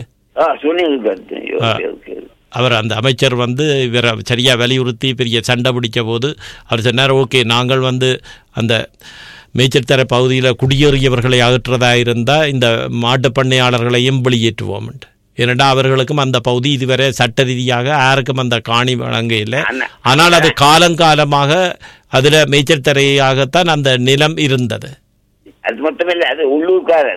அவர் அந்த அமைச்சர் வந்து இவரை சரியாக வலியுறுத்தி பெரிய சண்டை பிடிக்க போது அவர் சொன்னார், ஓகே நாங்கள் வந்து அந்த மேய்ச்சல் தர பகுதியில் குடியேறியவர்களை அகற்றதாக இருந்தால் இந்த மாட்டு பண்ணையாளர்களையும் வெளியேற்றுவோம். ஏனென்றால் அவர்களுக்கும் அந்த பகுதி இதுவரை சட்ட ரீதியாக யாருக்கும் அந்த காணி வழங்க இல்லை. ஆனால் அது காலங்காலமாக அதில் மேய்ச்சல் தரையாகத்தான் அந்த நிலம் இருந்தது. அது மட்டுமில்லை, அது உள்ளூர்காரர்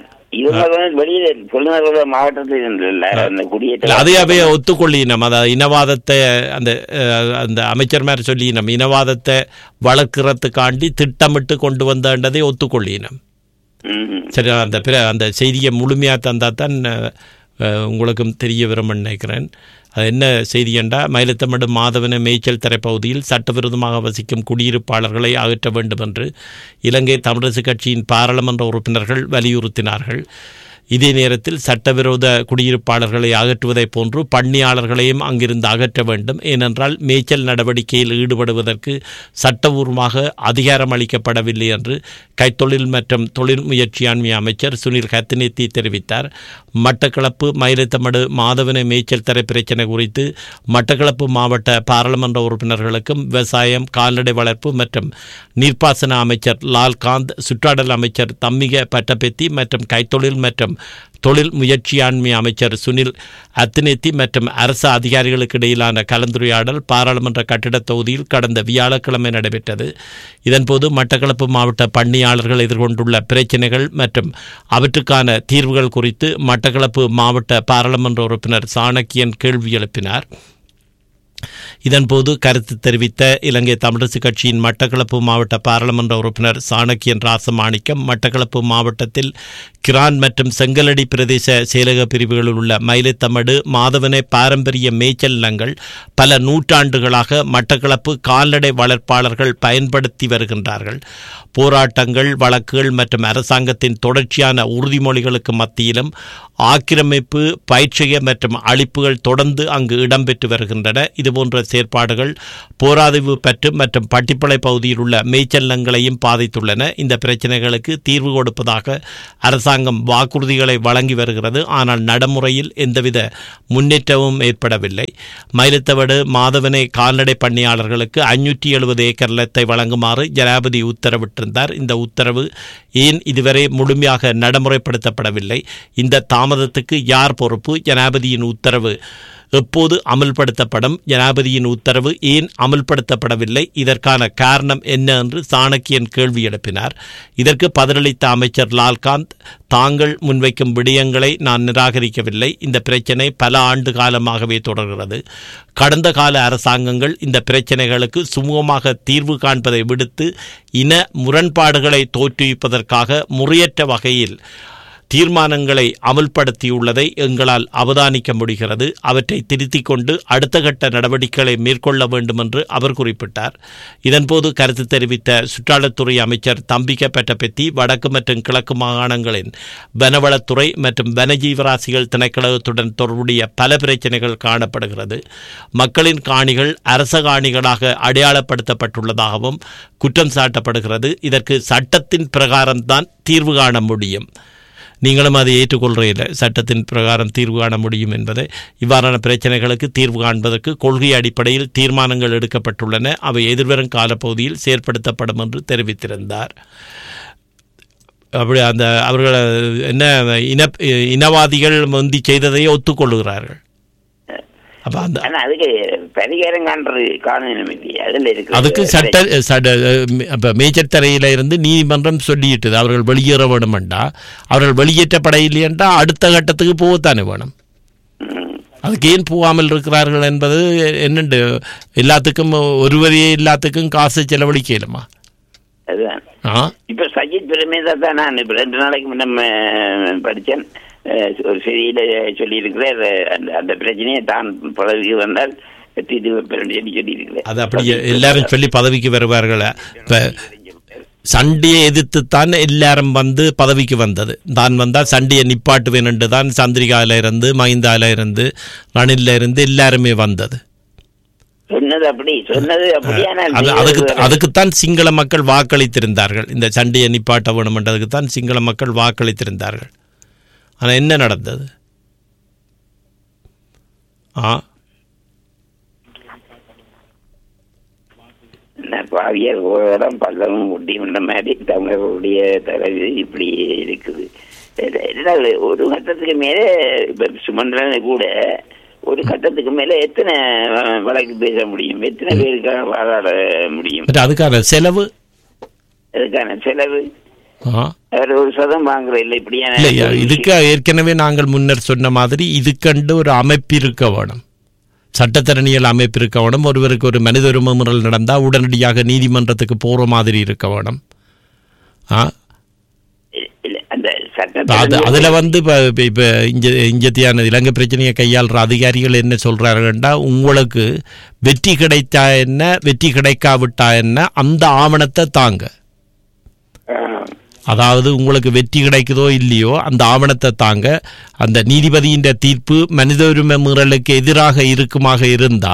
அதையாவே ஒத்துக்கொள்ளினோம். அதாவது இனவாதத்தை அந்த அந்த அமைச்சர்மார் சொல்லினோம், இனவாதத்தை வளர்க்கிறதுக்காண்டி திட்டமிட்டு கொண்டு வந்ததை ஒத்துக்கொள்ளினோம். சரி, அந்த பிற அந்த செய்தியை முழுமையாக தந்தா தான் உங்களுக்கும் தெரிய வரும்னு நினைக்கிறேன். அது என்ன செய்தி என்றால், மயிலத்தமடு மாதவன மேய்ச்சல் தரைப்பகுதியில் சட்டவிரோதமாக வசிக்கும் குடியிருப்பாளர்களை அகற்ற வேண்டும் என்று இலங்கை தமிழரசு கட்சியின் பாராளுமன்ற உறுப்பினர்கள் வலியுறுத்தினார்கள். இதே நேரத்தில் சட்டவிரோத குடியிருப்பாளர்களை அகற்றுவதைப் போன்று பண்ணையாளர்களையும் அங்கிருந்து அகற்ற வேண்டும். ஏனென்றால் மேய்ச்சல் நடவடிக்கையில் ஈடுபடுவதற்கு சட்டபூர்வமாக அதிகாரம் அளிக்கப்படவில்லை என்று கைத்தொழில் மற்றும் தொழில் முயற்சியாண்மை அமைச்சர் சுனில் கத்தினேத்தி தெரிவித்தார். மட்டக்களப்பு மயிலத்தமடு மாதவன மேய்ச்சல் தரை பிரச்சினை குறித்து மட்டக்களப்பு மாவட்ட பாராளுமன்ற உறுப்பினர்களுக்கும் விவசாயம், கால்நடை வளர்ப்பு மற்றும் நீர்ப்பாசன அமைச்சர் லால்காந்த், சுற்றாடல் அமைச்சர் தம்மிக பட்டபெத்தி மற்றும் கைத்தொழில் மற்றும் தொழில் முயற்சியாண்மை அமைச்சர் சுனில் அத்தினேத்தி மற்றும் அரசு அதிகாரிகளுக்கு இடையிலான கலந்துரையாடல் பாராளுமன்ற கட்டிட தொகுதியில் கடந்த வியாழக்கிழமை நடைபெற்றது. இதன்போது மட்டக்களப்பு மாவட்ட பண்ணையாளர்கள் எதிர்கொண்டுள்ள பிரச்சினைகள் மற்றும் அவற்றுக்கான தீர்வுகள் குறித்து மட்டக்களப்பு மாவட்ட பாராளுமன்ற உறுப்பினர் சாணக்கியன் கேள்வி எழுப்பினார். இதன்போது கருத்து தெரிவித்த இலங்கை தமிழரசு கட்சியின் மட்டக்களப்பு மாவட்ட பாராளுமன்ற உறுப்பினர் சாணக்கியன் ராசமாணிக்கம், மட்டக்களப்பு மாவட்டத்தில் கிரான் மற்றும் செங்கலடி பிரதேச செயலக பிரிவுகளில் உள்ள மயிலத்தமடு மாதவனை பாரம்பரிய மேய்ச்சல் நிலங்கள் பல நூற்றாண்டுகளாக மட்டக்களப்பு கால்நடை வளர்ப்பாளர்கள் பயன்படுத்தி வருகின்றார்கள். போராட்டங்கள், வழக்குகள் மற்றும் அரசாங்கத்தின் தொடர்ச்சியான உறுதிமொழிகளுக்கு மத்தியிலும் ஆக்கிரமிப்பு, பயிற்சிய மற்றும் அழிப்புகள் தொடர்ந்து அங்கு இடம்பெற்று வருகின்றன. இதுபோன்ற செயற்பாடுகள் போராதிவு பற்று மற்றும் பட்டிப்பளை பகுதியில் உள்ள மேய்ச்சல் நிலங்களையும் பாதித்துள்ளன. இந்த பிரச்சினைகளுக்கு தீர்வு கொடுப்பதாக அரசாங்கம் வாக்குறுதிகளை வழங்கி வருகிறது. ஆனால் நடைமுறையில் எந்தவித முன்னேற்றமும் ஏற்படவில்லை. மயிலத்தவடு மாதவனை கால்நடை பண்ணையாளர்களுக்கு ஐநூற்றி எழுபது ஏக்கர் நிலத்தை வழங்குமாறு ஜனாதிபதி உத்தரவிட்டிருந்தார். இந்த உத்தரவு ஏன் இதுவரை முழுமையாக நடைமுறைப்படுத்தப்படவில்லை? இந்த தாமதத்துக்கு யார் பொறுப்பு? ஜனாதிபதியின் உத்தரவு எப்போது அமல்படுத்தப்படும்? ஜனாதிபதியின் உத்தரவு ஏன் அமல்படுத்தப்படவில்லை? இதற்கான காரணம் என்ன என்று சாணக்கியன் கேள்வி எழுப்பினார். இதற்கு பதிலளித்த அமைச்சர் லால்காந்த், தாங்கள் முன்வைக்கும் விடயங்களை நான் நிராகரிக்கவில்லை. இந்த பிரச்சினை பல ஆண்டு காலமாகவே தொடர்கிறது. கடந்த கால அரசாங்கங்கள் இந்த பிரச்சினைகளுக்கு சுமூகமாக தீர்வு காண்பதை விடுத்து இன முரண்பாடுகளை தோற்றுவிப்பதற்காக முறையற்ற வகையில் தீர்மானங்களை அமல்படுத்தியுள்ளதை எங்களால் அவதானிக்க முடிகிறது. அவற்றை திருத்திக் கொண்டு அடுத்த கட்ட நடவடிக்கைகளை மேற்கொள்ள வேண்டும் என்று அவர் குறிப்பிட்டார். இதன்போது கருத்து தெரிவித்த சுற்றாடத்துறை அமைச்சர் தம்பிக்க பெட்டபெத்தி, வடக்கு மற்றும் கிழக்கு மாகாணங்களின் வனவளத்துறை மற்றும் வனஜீவராசிகள் திணைக்களத்துடன் தொடர்புடைய பல பிரச்சனைகள் காணப்படுகிறது. மக்களின் காணிகள் அரச காணிகளாக அடையாளப்படுத்தப்பட்டுள்ளதாகவும் குற்றம் சாட்டப்படுகிறது. இதற்கு சட்டத்தின் பிரகாரம்தான் தீர்வு காண முடியும். நீங்களும் அதை ஏற்றுக்கொள்கிறீர்கள? சட்டத்தின் பிரகாரம் தீர்வு காண முடியும் என்பதை. இவ்வாறான பிரச்சனைகளுக்கு தீர்வு காண்பதற்கு கொள்கை அடிப்படையில் தீர்மானங்கள் எடுக்கப்பட்டுள்ளன. அவை எதிர்வரும் காலப்பகுதியில் செயற்படுத்தப்படும் என்று தெரிவித்திருந்தார். அப்படி அந்த அவர்கள் என்ன இன இனவாதிகள் முந்தி செய்ததையே ஒத்துக்கொள்ளுகிறார்கள். அதுக்கு சட்ட மேஜர் தரையில இருந்து நீதிமன்றம் சொல்லிட்டு அவர்கள் வெளியேற வேணும்டா, அவர்கள் வெளியேற்றப்படையில்லை என்றால் அடுத்த கட்டத்துக்கு போகத்தானே வேணும். அதுக்கு ஏன் போகாமல் இருக்கிறார்கள் என்பது என்னண்டு எல்லாத்துக்கும் ஒருவரையே எல்லாத்துக்கும் காசு செலவழிக்கலுமா? இப்ப சஜித் பிரேமேதா தான் நான் இப்ப ரெண்டு நாளைக்கு முன்ன படித்தேன். ஒரு செய்தியில சொல்லியிருக்கிறார், அந்த பிரச்சனையை தான் பதவிக்கு வந்தால் சொல்லியிருக்கிறேன். அது அப்படி எல்லாரும் சொல்லி பதவிக்கு வருவார்கள். இப்ப சண்டையை எதிர்த்துத்தான் எல்லாரும் வந்து பதவிக்கு வந்தது. தான் வந்தால் சண்டையை நிப்பாட்டுவேன் என்று தான் சந்திரிகால இருந்து மஹிந்தால இருந்து ரணில்ல இருந்து எல்லாருமே வந்தது. அதுக்குத்தான் சிங்கள மக்கள் வாக்களித்திருந்தார்கள். இந்த சண்டையை நிப்பாட்ட வேணும் என்றதுக்குத்தான் சிங்கள மக்கள் வாக்களித்திருந்தார்கள். ஆனா என்ன நடந்தது? ஆ பாவியர் ஓரம் பல்லவும் முடியுன்ற மாதிரி தமிழர்களுடைய தலைவி இப்படி இருக்குது. ஒரு கட்டத்துக்கு மேலே சுமந்திரனை கூட ஒரு கட்டத்துக்கு மேல எத்தனை வழக்கு பேச முடியும்? எத்தனை பேருக்காக வாதாட முடியும்? அதுக்கான செலவு அதுக்கான செலவு ஒரு சதம் வாங்குற இல்லை. இப்படியான இதுக்கு ஏற்கனவே நாங்கள் முன்னர் சொன்ன மாதிரி இதுக்கண்டு ஒரு அமைப்பு இருக்க வேணும், சட்டத்தரணியல் அமைப்பு இருக்க வேணும். ஒருவருக்கு ஒரு மனித உரிமை மீறல் நடந்தால் உடனடியாக நீதிமன்றத்துக்கு போற மாதிரி இருக்க வேணும். அதுல வந்து இப்ப இஞ்சத்தியான இலங்கை பிரச்சனையை கையாளுற அதிகாரிகள் என்ன சொல்றாருன்னா, உங்களுக்கு வெற்றி கிடைத்தா என்ன, வெற்றி கிடைக்காவிட்டா என்ன, அந்த ஆவணத்தை தாங்க. அதாவது உங்களுக்கு வெற்றி கிடைக்குதோ இல்லையோ அந்த ஆவணத்தை தாங்க. அந்த நீதிபதியின் தீர்ப்பு மனித உரிமை மீறலுக்கு எதிராக இருக்குமாக இருந்தா,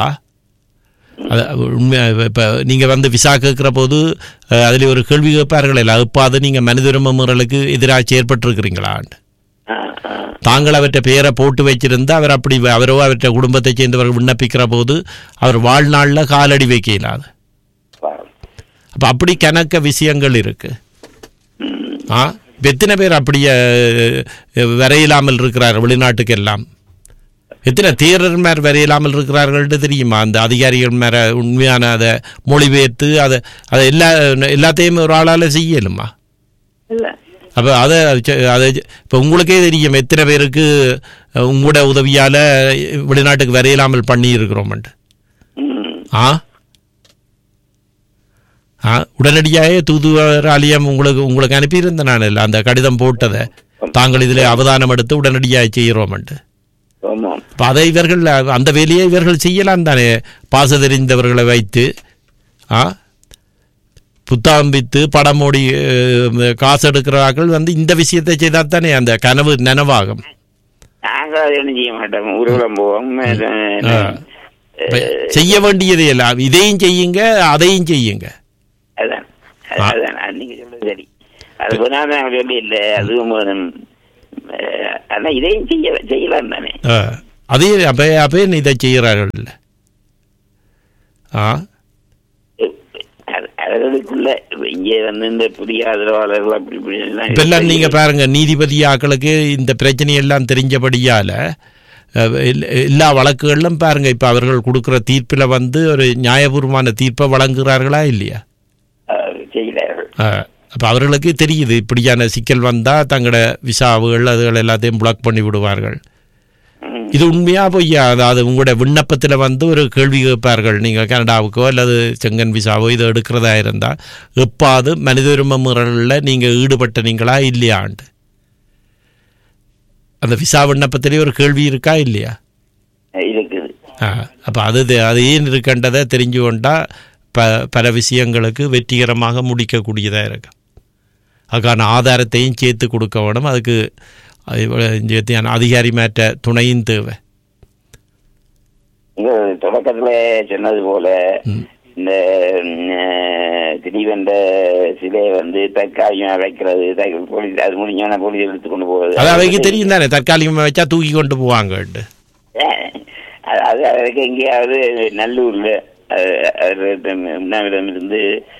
இப்போ நீங்கள் வந்து விசா கேட்குற போது அதில் ஒரு கேள்வி கேட்பார்கள் இல்லை, இப்போ அது நீங்கள் மனித உரிமை மீறலுக்கு எதிராக செயற்பட்டிருக்கிறீங்களான்னு தாங்கள் அவற்றை பெயரை போட்டு வச்சிருந்தா அவர் அப்படி அவரோ அவற்றை குடும்பத்தை சேர்ந்தவர்கள் விண்ணப்பிக்கிற போது அவர் வாழ்நாளில் காலடி வைக்க இல்லாது. அப்போ அப்படி கணக்க விஷயங்கள் இருக்கு. ஆ எத்தனை பேர் அப்படியே வரையில்லாமல் இருக்கிறார் வெளிநாட்டுக்கு எல்லாம்? எத்தனை தேரர் மேர் வரையில்லாமல் இருக்கிறார்கள்னு தெரியுமா? அந்த அதிகாரிகள் மேல உண்மையான அதை மொழிபெயர்த்து அதை அதை எல்லா எல்லாத்தையும் ஒரு ஆளால் செய்யலுமா? அப்போ அதை அதை இப்போ உங்களுக்கே தெரியும் எத்தனை பேருக்கு உங்களோட உதவியால் வெளிநாட்டுக்கு வரையில்லாமல் பண்ணி இருக்கிறோம்ட்டு. ஆ ஆ உடனடியாக தூதுவராலயம் உங்களுக்கு உங்களுக்கு அனுப்பியிருந்தேன் நான் இல்லை அந்த கடிதம் போட்டதை தாங்கள் இதில் அவதானம் எடுத்து உடனடியாக செய்கிறோம்ட்டு. இப்போ அதை இவர்கள் அந்த வேலையை இவர்கள் செய்யலாம் தானே, பாச தெரிந்தவர்களை வைத்து ஆ புத்தகம் வித்து படம் ஓடி காசு எடுக்கிறார்கள் வந்து இந்த விஷயத்தை செய்தால் தானே அந்த கனவு நனவாகும். நாங்கள் அதை ஒன்றும் செய்ய மாட்டோம். ஊர்வலம் போவோம். செய்ய வேண்டியது எல்லாம் இதையும் செய்யுங்க, அதையும் செய்யுங்க. அதான் அதான் நீங்க சொல்றது சரி. அது போனாதான் சொல்லி இல்லை, அதுவும் ஆனா இதையும் செய்ய செய்யலாம் தானே. அதே அப்ப அப்ப இதை செய்யறார்கள். ஆ அவர்களுக்குள்ள இங்கே வந்து இந்த புதிய ஆதரவாளர்கள் அப்படி இப்பெல்லாம் நீங்க பாருங்க, நீதிபதி ஆக்களுக்கு இந்த பிரச்சனையெல்லாம் தெரிஞ்சபடியால எல்லா வழக்குகளிலும் பாருங்க இப்ப அவர்கள் கொடுக்கிற தீர்ப்பில் வந்து ஒரு நியாயபூர்வமான தீர்ப்பை வழங்குகிறார்களா இல்லையா? அப்ப அவர்களுக்கு தெரியுது இப்படியான சிக்கல் வந்தா தங்களோட விசாவுகள் அதுகள் எல்லாத்தையும் பிளாக் பண்ணி விடுவார்கள். இது உண்மையா பொய்யா? அதாவது உங்களுடைய விண்ணப்பத்தில் வந்து ஒரு கேள்வி கேட்பார்கள், நீங்கள் கனடாவுக்கோ அல்லது செங்கன் விசாவோ இதை எடுக்கிறதா இருந்தால் எப்பாவது மனித உரிமை மீறலில் நீங்கள் ஈடுபட்டனீங்களா இல்லையாண்டு அந்த விசா விண்ணப்பத்திலே ஒரு கேள்வி இருக்கா இல்லையா? ஆ அப்போ அது அது ஏன் இருக்கின்றதை தெரிஞ்சு கொண்டா ப பல விஷயங்களுக்கு வெற்றிகரமாக முடிக்கக்கூடியதாக இருக்கும். அதுக்கான ஆதாரத்தையும் சேர்த்து கொடுக்க வேணும். அதுக்கு அதிகாரி மாற்ற துணையும் தேவை. தொடக்கத்துல சொன்னது போல இந்த திடீவென்ற சிலையை வந்து தற்காலிகமாக வைக்கிறது, போலீஸ் அது முடிஞ்சோன்னா போலீஸ் எடுத்து கொண்டு போவது, அது அவைக்கு தெரியும் தானே. தற்காலிகமாக வச்சா தூக்கி கொண்டு போவாங்க. அது அதுக்கு எங்கேயாவது நல்லூர்ல உண்ணாவிடமிருந்து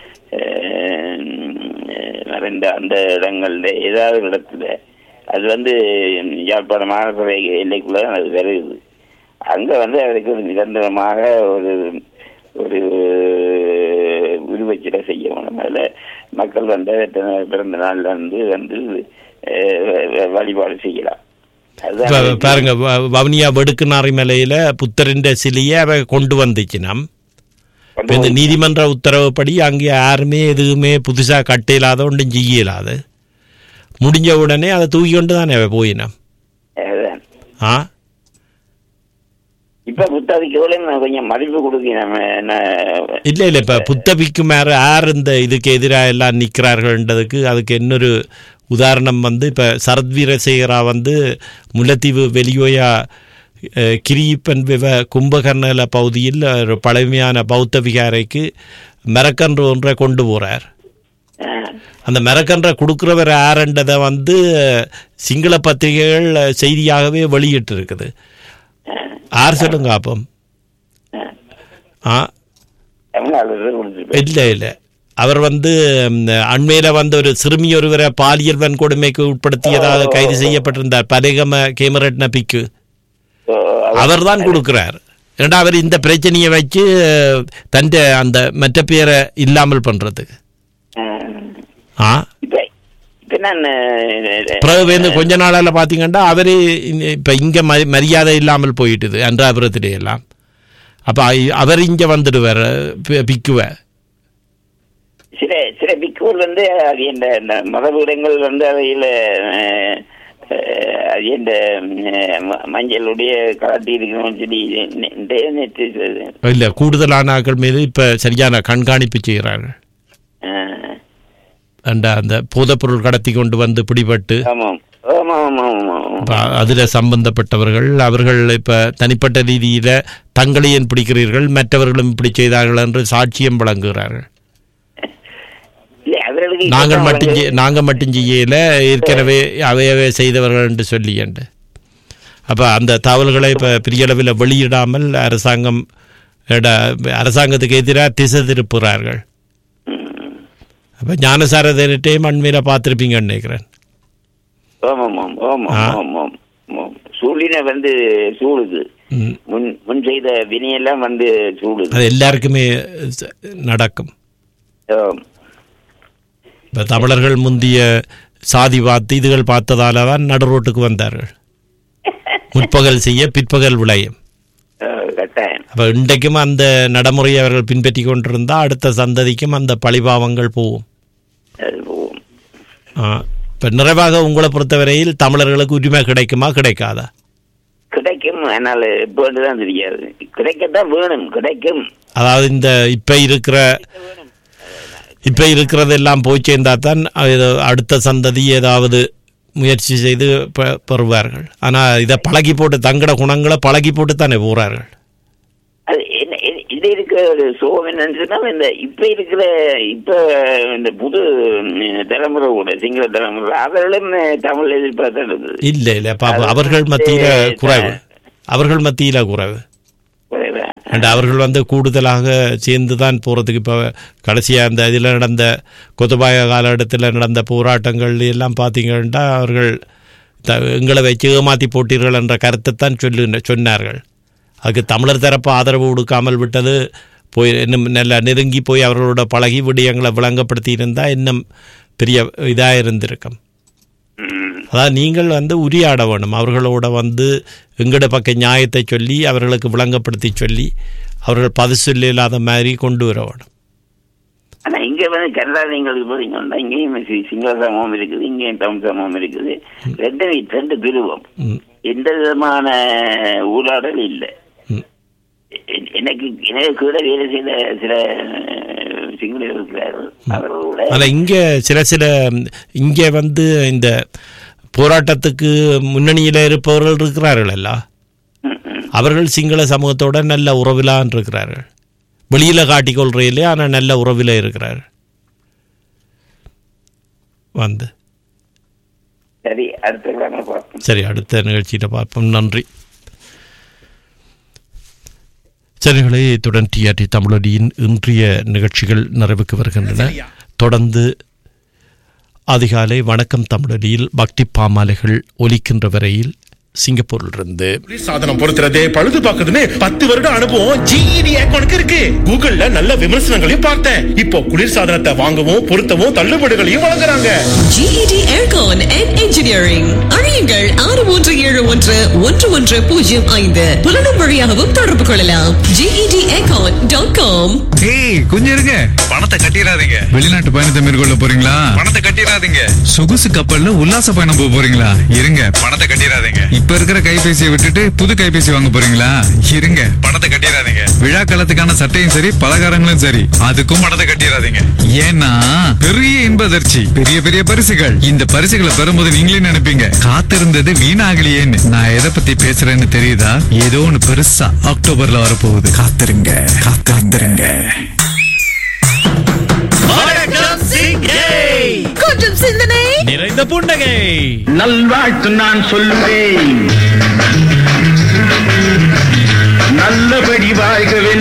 ரெண்டு அந்த இடங்கள்ல ஏதாவது இடத்துல அது வந்து யாழ்ப்பாண மாநகர எல்லைக்குள்ள அது வருது. அங்க வந்து அதுக்கு நிரந்தரமாக ஒரு ஒரு உருவச்சிலை செய்ய வேணும். அதில் மக்கள் வந்து பிறந்த நாள்ல வந்து வந்து வழிபாடு செய்யலாம். பாருங்க, வவுனியா வெடுக்குநாரி மலையில புத்தரின் சிலையை அவ கொண்டு வந்துச்சுனா இந்த நீதிமன்ற உத்தரவுப்படி அங்கே யாருமே எதுவுமே புதுசா கட்டையிலாத ஒன்றும் செய்யலாது. முடிஞ்ச உடனே அதை தூக்கி கொண்டு தானே போயினா. ஆ இப்ப புத்தபிக்கு கொஞ்சம் மதிப்பு கொடுக்கணும். இல்ல இல்ல இப்ப புத்தபிக்கு மேல யார் இந்த இதுக்கு எதிராக எல்லாம் நிற்கிறார்கள்ன்றதுக்கு அதுக்கு இன்னொரு உதாரணம் வந்து இப்ப சரத் வீரசேகரா வந்து முல்லைத்தீவு வெளியோயா கிரியப்பன் விவ கும்பகர்ணல பகுதியில் ஒரு பழமையான பௌத்த விகாரைக்கு மரக்கன்று ஒன்றை கொண்டு போறார். அந்த மரக்கன்றை கொடுக்குறவர் யாருன்றதை வந்து சிங்கள பத்திரிகைகள் செய்தியாகவே வெளியிட்டு இருக்குது. யார் சொல்லுங்க அப்போ? ஆ இல்லை இல்லை அவர் வந்து அண்மையில வந்து ஒரு சிறுமி ஒருவரை பாலியல் வன்கொடுமைக்கு உட்படுத்தியதாக கைது செய்யப்பட்டிருந்தார். பலகம கேமரட்ன பிக்கு அவர் தான் கொடுக்கிறார். ஏன்னா அவர் இந்த பிரச்சனையை வச்சு தன் அந்த மற்ற பேரை இல்லாமல் பண்றதுக்கு. ஆ பிறகு கொஞ்ச நாளால பாத்தீங்கன்னா அவரு இப்ப இங்க மரியாதை இல்லாமல் போயிட்டுது அன்றாபுரத்திலே எல்லாம். அப்ப அவர் இங்க வந்துடுவார் பிக்குவ சில சில பிக்குகள் வந்து அது இந்த மதபீடங்கள் வந்து அவையில இந்த மஞ்சளுடைய கலாட்டி இருக்கணும்னு சொல்லி இல்ல கூடுதலான ஆட்கள் மீது இப்ப சரியான கண்காணிப்பு செய்கிறார்கள். அந்த அந்த போதைப்பொருள் கடத்தி கொண்டு வந்து பிடிபட்டு அதுல சம்பந்தப்பட்டவர்கள் அவர்கள் இப்ப தனிப்பட்ட ரீதியில தங்களையும் பிடிக்கிறீர்கள் மற்றவர்களும் இப்படி செய்தார்கள் என்று சாட்சியம் வழங்குகிறார்கள். நாங்கள் மட்டும் நாங்கள் மட்டும் செய்யல ஏற்கனவே அவையவே செய்தவர்கள் என்று சொல்லி என்று அப்ப அந்த தகவல்களை இப்ப பெரிய அளவில் வெளியிடாமல் அரசாங்கம் அரசாங்கத்துக்கு எதிராக திசை திருப்புகிறார்கள். அப்ப ஞானசாரத்தையும் அண்மையில பார்த்திருப்பீங்கன்னு நினைக்கிறேன். சூழ்நிலை வந்து சூடுது, முன் முன் செய்த வினையெல்லாம் வந்து சூடுது. அது எல்லாருக்குமே நடக்கும். இப்ப தமிழர்கள் முந்திய சாதி பார்த்து இதுகள் பார்த்ததால தான் நடு ரோட்டுக்கு வந்தார்கள். முற்பகல் செய்ய பிற்பகல் விளையும். அப்ப இன்றைக்கும் அந்த நடைமுறையை அவர்கள் பின்பற்றி கொண்டிருந்தா அடுத்த சந்ததிக்கும் அந்த பழிபாவங்கள் போகும். இப்ப நிறைவாக உங்களை பொறுத்தவரையில் தமிழர்களுக்கு உரிமை கிடைக்குமா கிடைக்காதா? கிடைக்கும். ஆனால் எப்போதான் தெரியாது. கிடைக்கத்தான் வேணும், கிடைக்கும். அதாவது இந்த இப்ப இருக்கிற இப்ப இருக்கிறதெல்லாம் போய் சேர்ந்தா தான் அடுத்த சந்ததி ஏதாவது முயற்சி செய்து பெறுவார்கள். ஆனால் இதை பழகி போட்டு தங்கட குணங்களை பழகி போட்டு தானே போகிறார்கள். அது என்ன இது இருக்கிற ஒரு சோகம் என்னன்னு சொன்னா, இந்த இப்ப இருக்கிற இப்ப இந்த புது தலைமுறை கூட சிங்கள தலைமுறை அவர்களும் தமிழ் எதிர்பார்த்து இல்லை இல்லை அவர்கள் மத்தியில குறைவு அவர்கள் மத்தியில குறைவு அண்ட் அவர்கள் வந்து கூடுதலாக சேர்ந்து தான் போகிறதுக்கு. இப்போ கடைசியாக அந்த இதில் நடந்த கொத்தபாய காலகட்டத்தில் நடந்த போராட்டங்கள் எல்லாம் பார்த்தீங்கன்னா அவர்கள் த எங்களை வச்சு ஏமாற்றி போட்டீர்கள் என்ற கருத்தை தான் சொல்லு சொன்னார்கள். அதுக்கு தமிழர் தரப்பு ஆதரவு கொடுக்காமல் விட்டது போய் இன்னும் நல்லா நெருங்கி போய் அவர்களோட பழகி விடயங்களை விளங்கப்படுத்தி இருந்தால் இன்னும் பெரிய இதாக இருந்திருக்கும். அதாவது நீங்கள் வந்து உரியாட வேணும், அவர்களோட வந்து எங்கட பக்க நியாயத்தை சொல்லி அவர்களுக்கு விளங்கப்படுத்தி சொல்லி அவர்கள் பரிசு இல்லாத மாதிரி கொண்டு வர வேணும். ஆனா இங்க வந்து கனடா நீங்களுக்கு போறீங்கன்னா இங்கேயும் சிங்கள சமூகம் இருக்குது, இங்கேயும் தமிழ் சமூகம் இருக்குது. ரெண்டு ரெண்டு துருவம், எந்த விதமான ஊடாடல் இல்லை. எனக்கு எனக்கு கூட வேலை செய்த சில சிங்களர்கள் இருக்கிறார்கள். அவர்களோட இங்க சில சில இங்க வந்து இந்த போராட்டத்துக்கு முன்னணியில் இருப்பவர்கள் இருக்கிறார்கள் அல்ல, அவர்கள் சிங்கள சமூகத்தோட நல்ல உறவிலான் இருக்கிறார்கள். வெளியில காட்டிக்கொள்றையிலே ஆனால் நல்ல உறவில இருக்கிறார்கள். வந்து சரி அடுத்த சரி அடுத்த நிகழ்ச்சியில பார்ப்போம். நன்றி. சரிகளே, இத்துடன் டிஆர்டி தமிழொலியின் இன்றைய நிகழ்ச்சிகள் நிறைவுக்கு வருகின்றன. தொடர்ந்து அதிகாலை வணக்கம் தமிழொலியில் பக்தி பாமாலைகள் ஒலிக்கின்ற வரையில் சிங்கப்பூரிலிருந்து சாதனம் பொறுத்துறது பழுது பார்க்குதுன்னு பத்து வருடம் அனுபவம் ஜிஇடி ஏர்கானுக்கு இருக்கு. கூகுள்ல நல்ல விமர்சனங்களையும் பார்த்தேன். இப்போ குளிர் சாதனத்தை வாங்கவும் பொருத்தவும் தள்ளுபடிகளையும் வழங்குறாங்க. ஜிஇடி ஏர்கான் அண்ட் இன்ஜினியரிங் அறியுங்கள் ஆறு மூன்று ஏழு ஒன்று ஒன்று ஒன்று பூஜ்ஜியம் ஐந்து புலனும் வழியாகவும் தொடர்பு கொள்ளலாம். GET aircon dot com. ஏய் கொஞ்சம் இருங்க, பணத்தை கட்டிடாதீங்க. வெளிநாட்டு பயணத்தை மேற்கொள்ள போறீங்களா? பணத்தை கட்டிடாதீங்க. சொகுசு கப்பல்ல உல்லாச பயணம் போக போறீங்களா? இருங்க, பணத்தை கட்டிடாதீங்க. இப்ப இருக்கிற கைபேசியை விட்டுட்டு புது கைபேசி வாங்க போறீங்களா? இருங்க, பணத்தை கட்டிடாதீங்க. விழா காலத்துக்கான சட்டையும் சரி பலகாரங்களும் சரி அதுக்கும் பணத்தை கட்டிடாதீங்க. ஏன்னா பெரிய இன்ப அதிர்ச்சி, பெரிய பெரிய பரிசுகள். இந்த பரிசுகளை பெறும்போது நீங்களே நினைப்பீங்க காத்திருந்தது வீணாகலையேன்னு. நான் எதை பத்தி பேசுறேன்னு தெரியுதா? ஏதோ ஒண்ணு பெருசா அக்டோபர்ல வரப்போகுது. காத்திருங்க காத்திருங்க. கொஞ்சம் சிந்தனை நிறைந்த புன்னகை. நல்வாழ்த்து நான் சொல்லுவேன், நல்லபடி வாழ்கவே.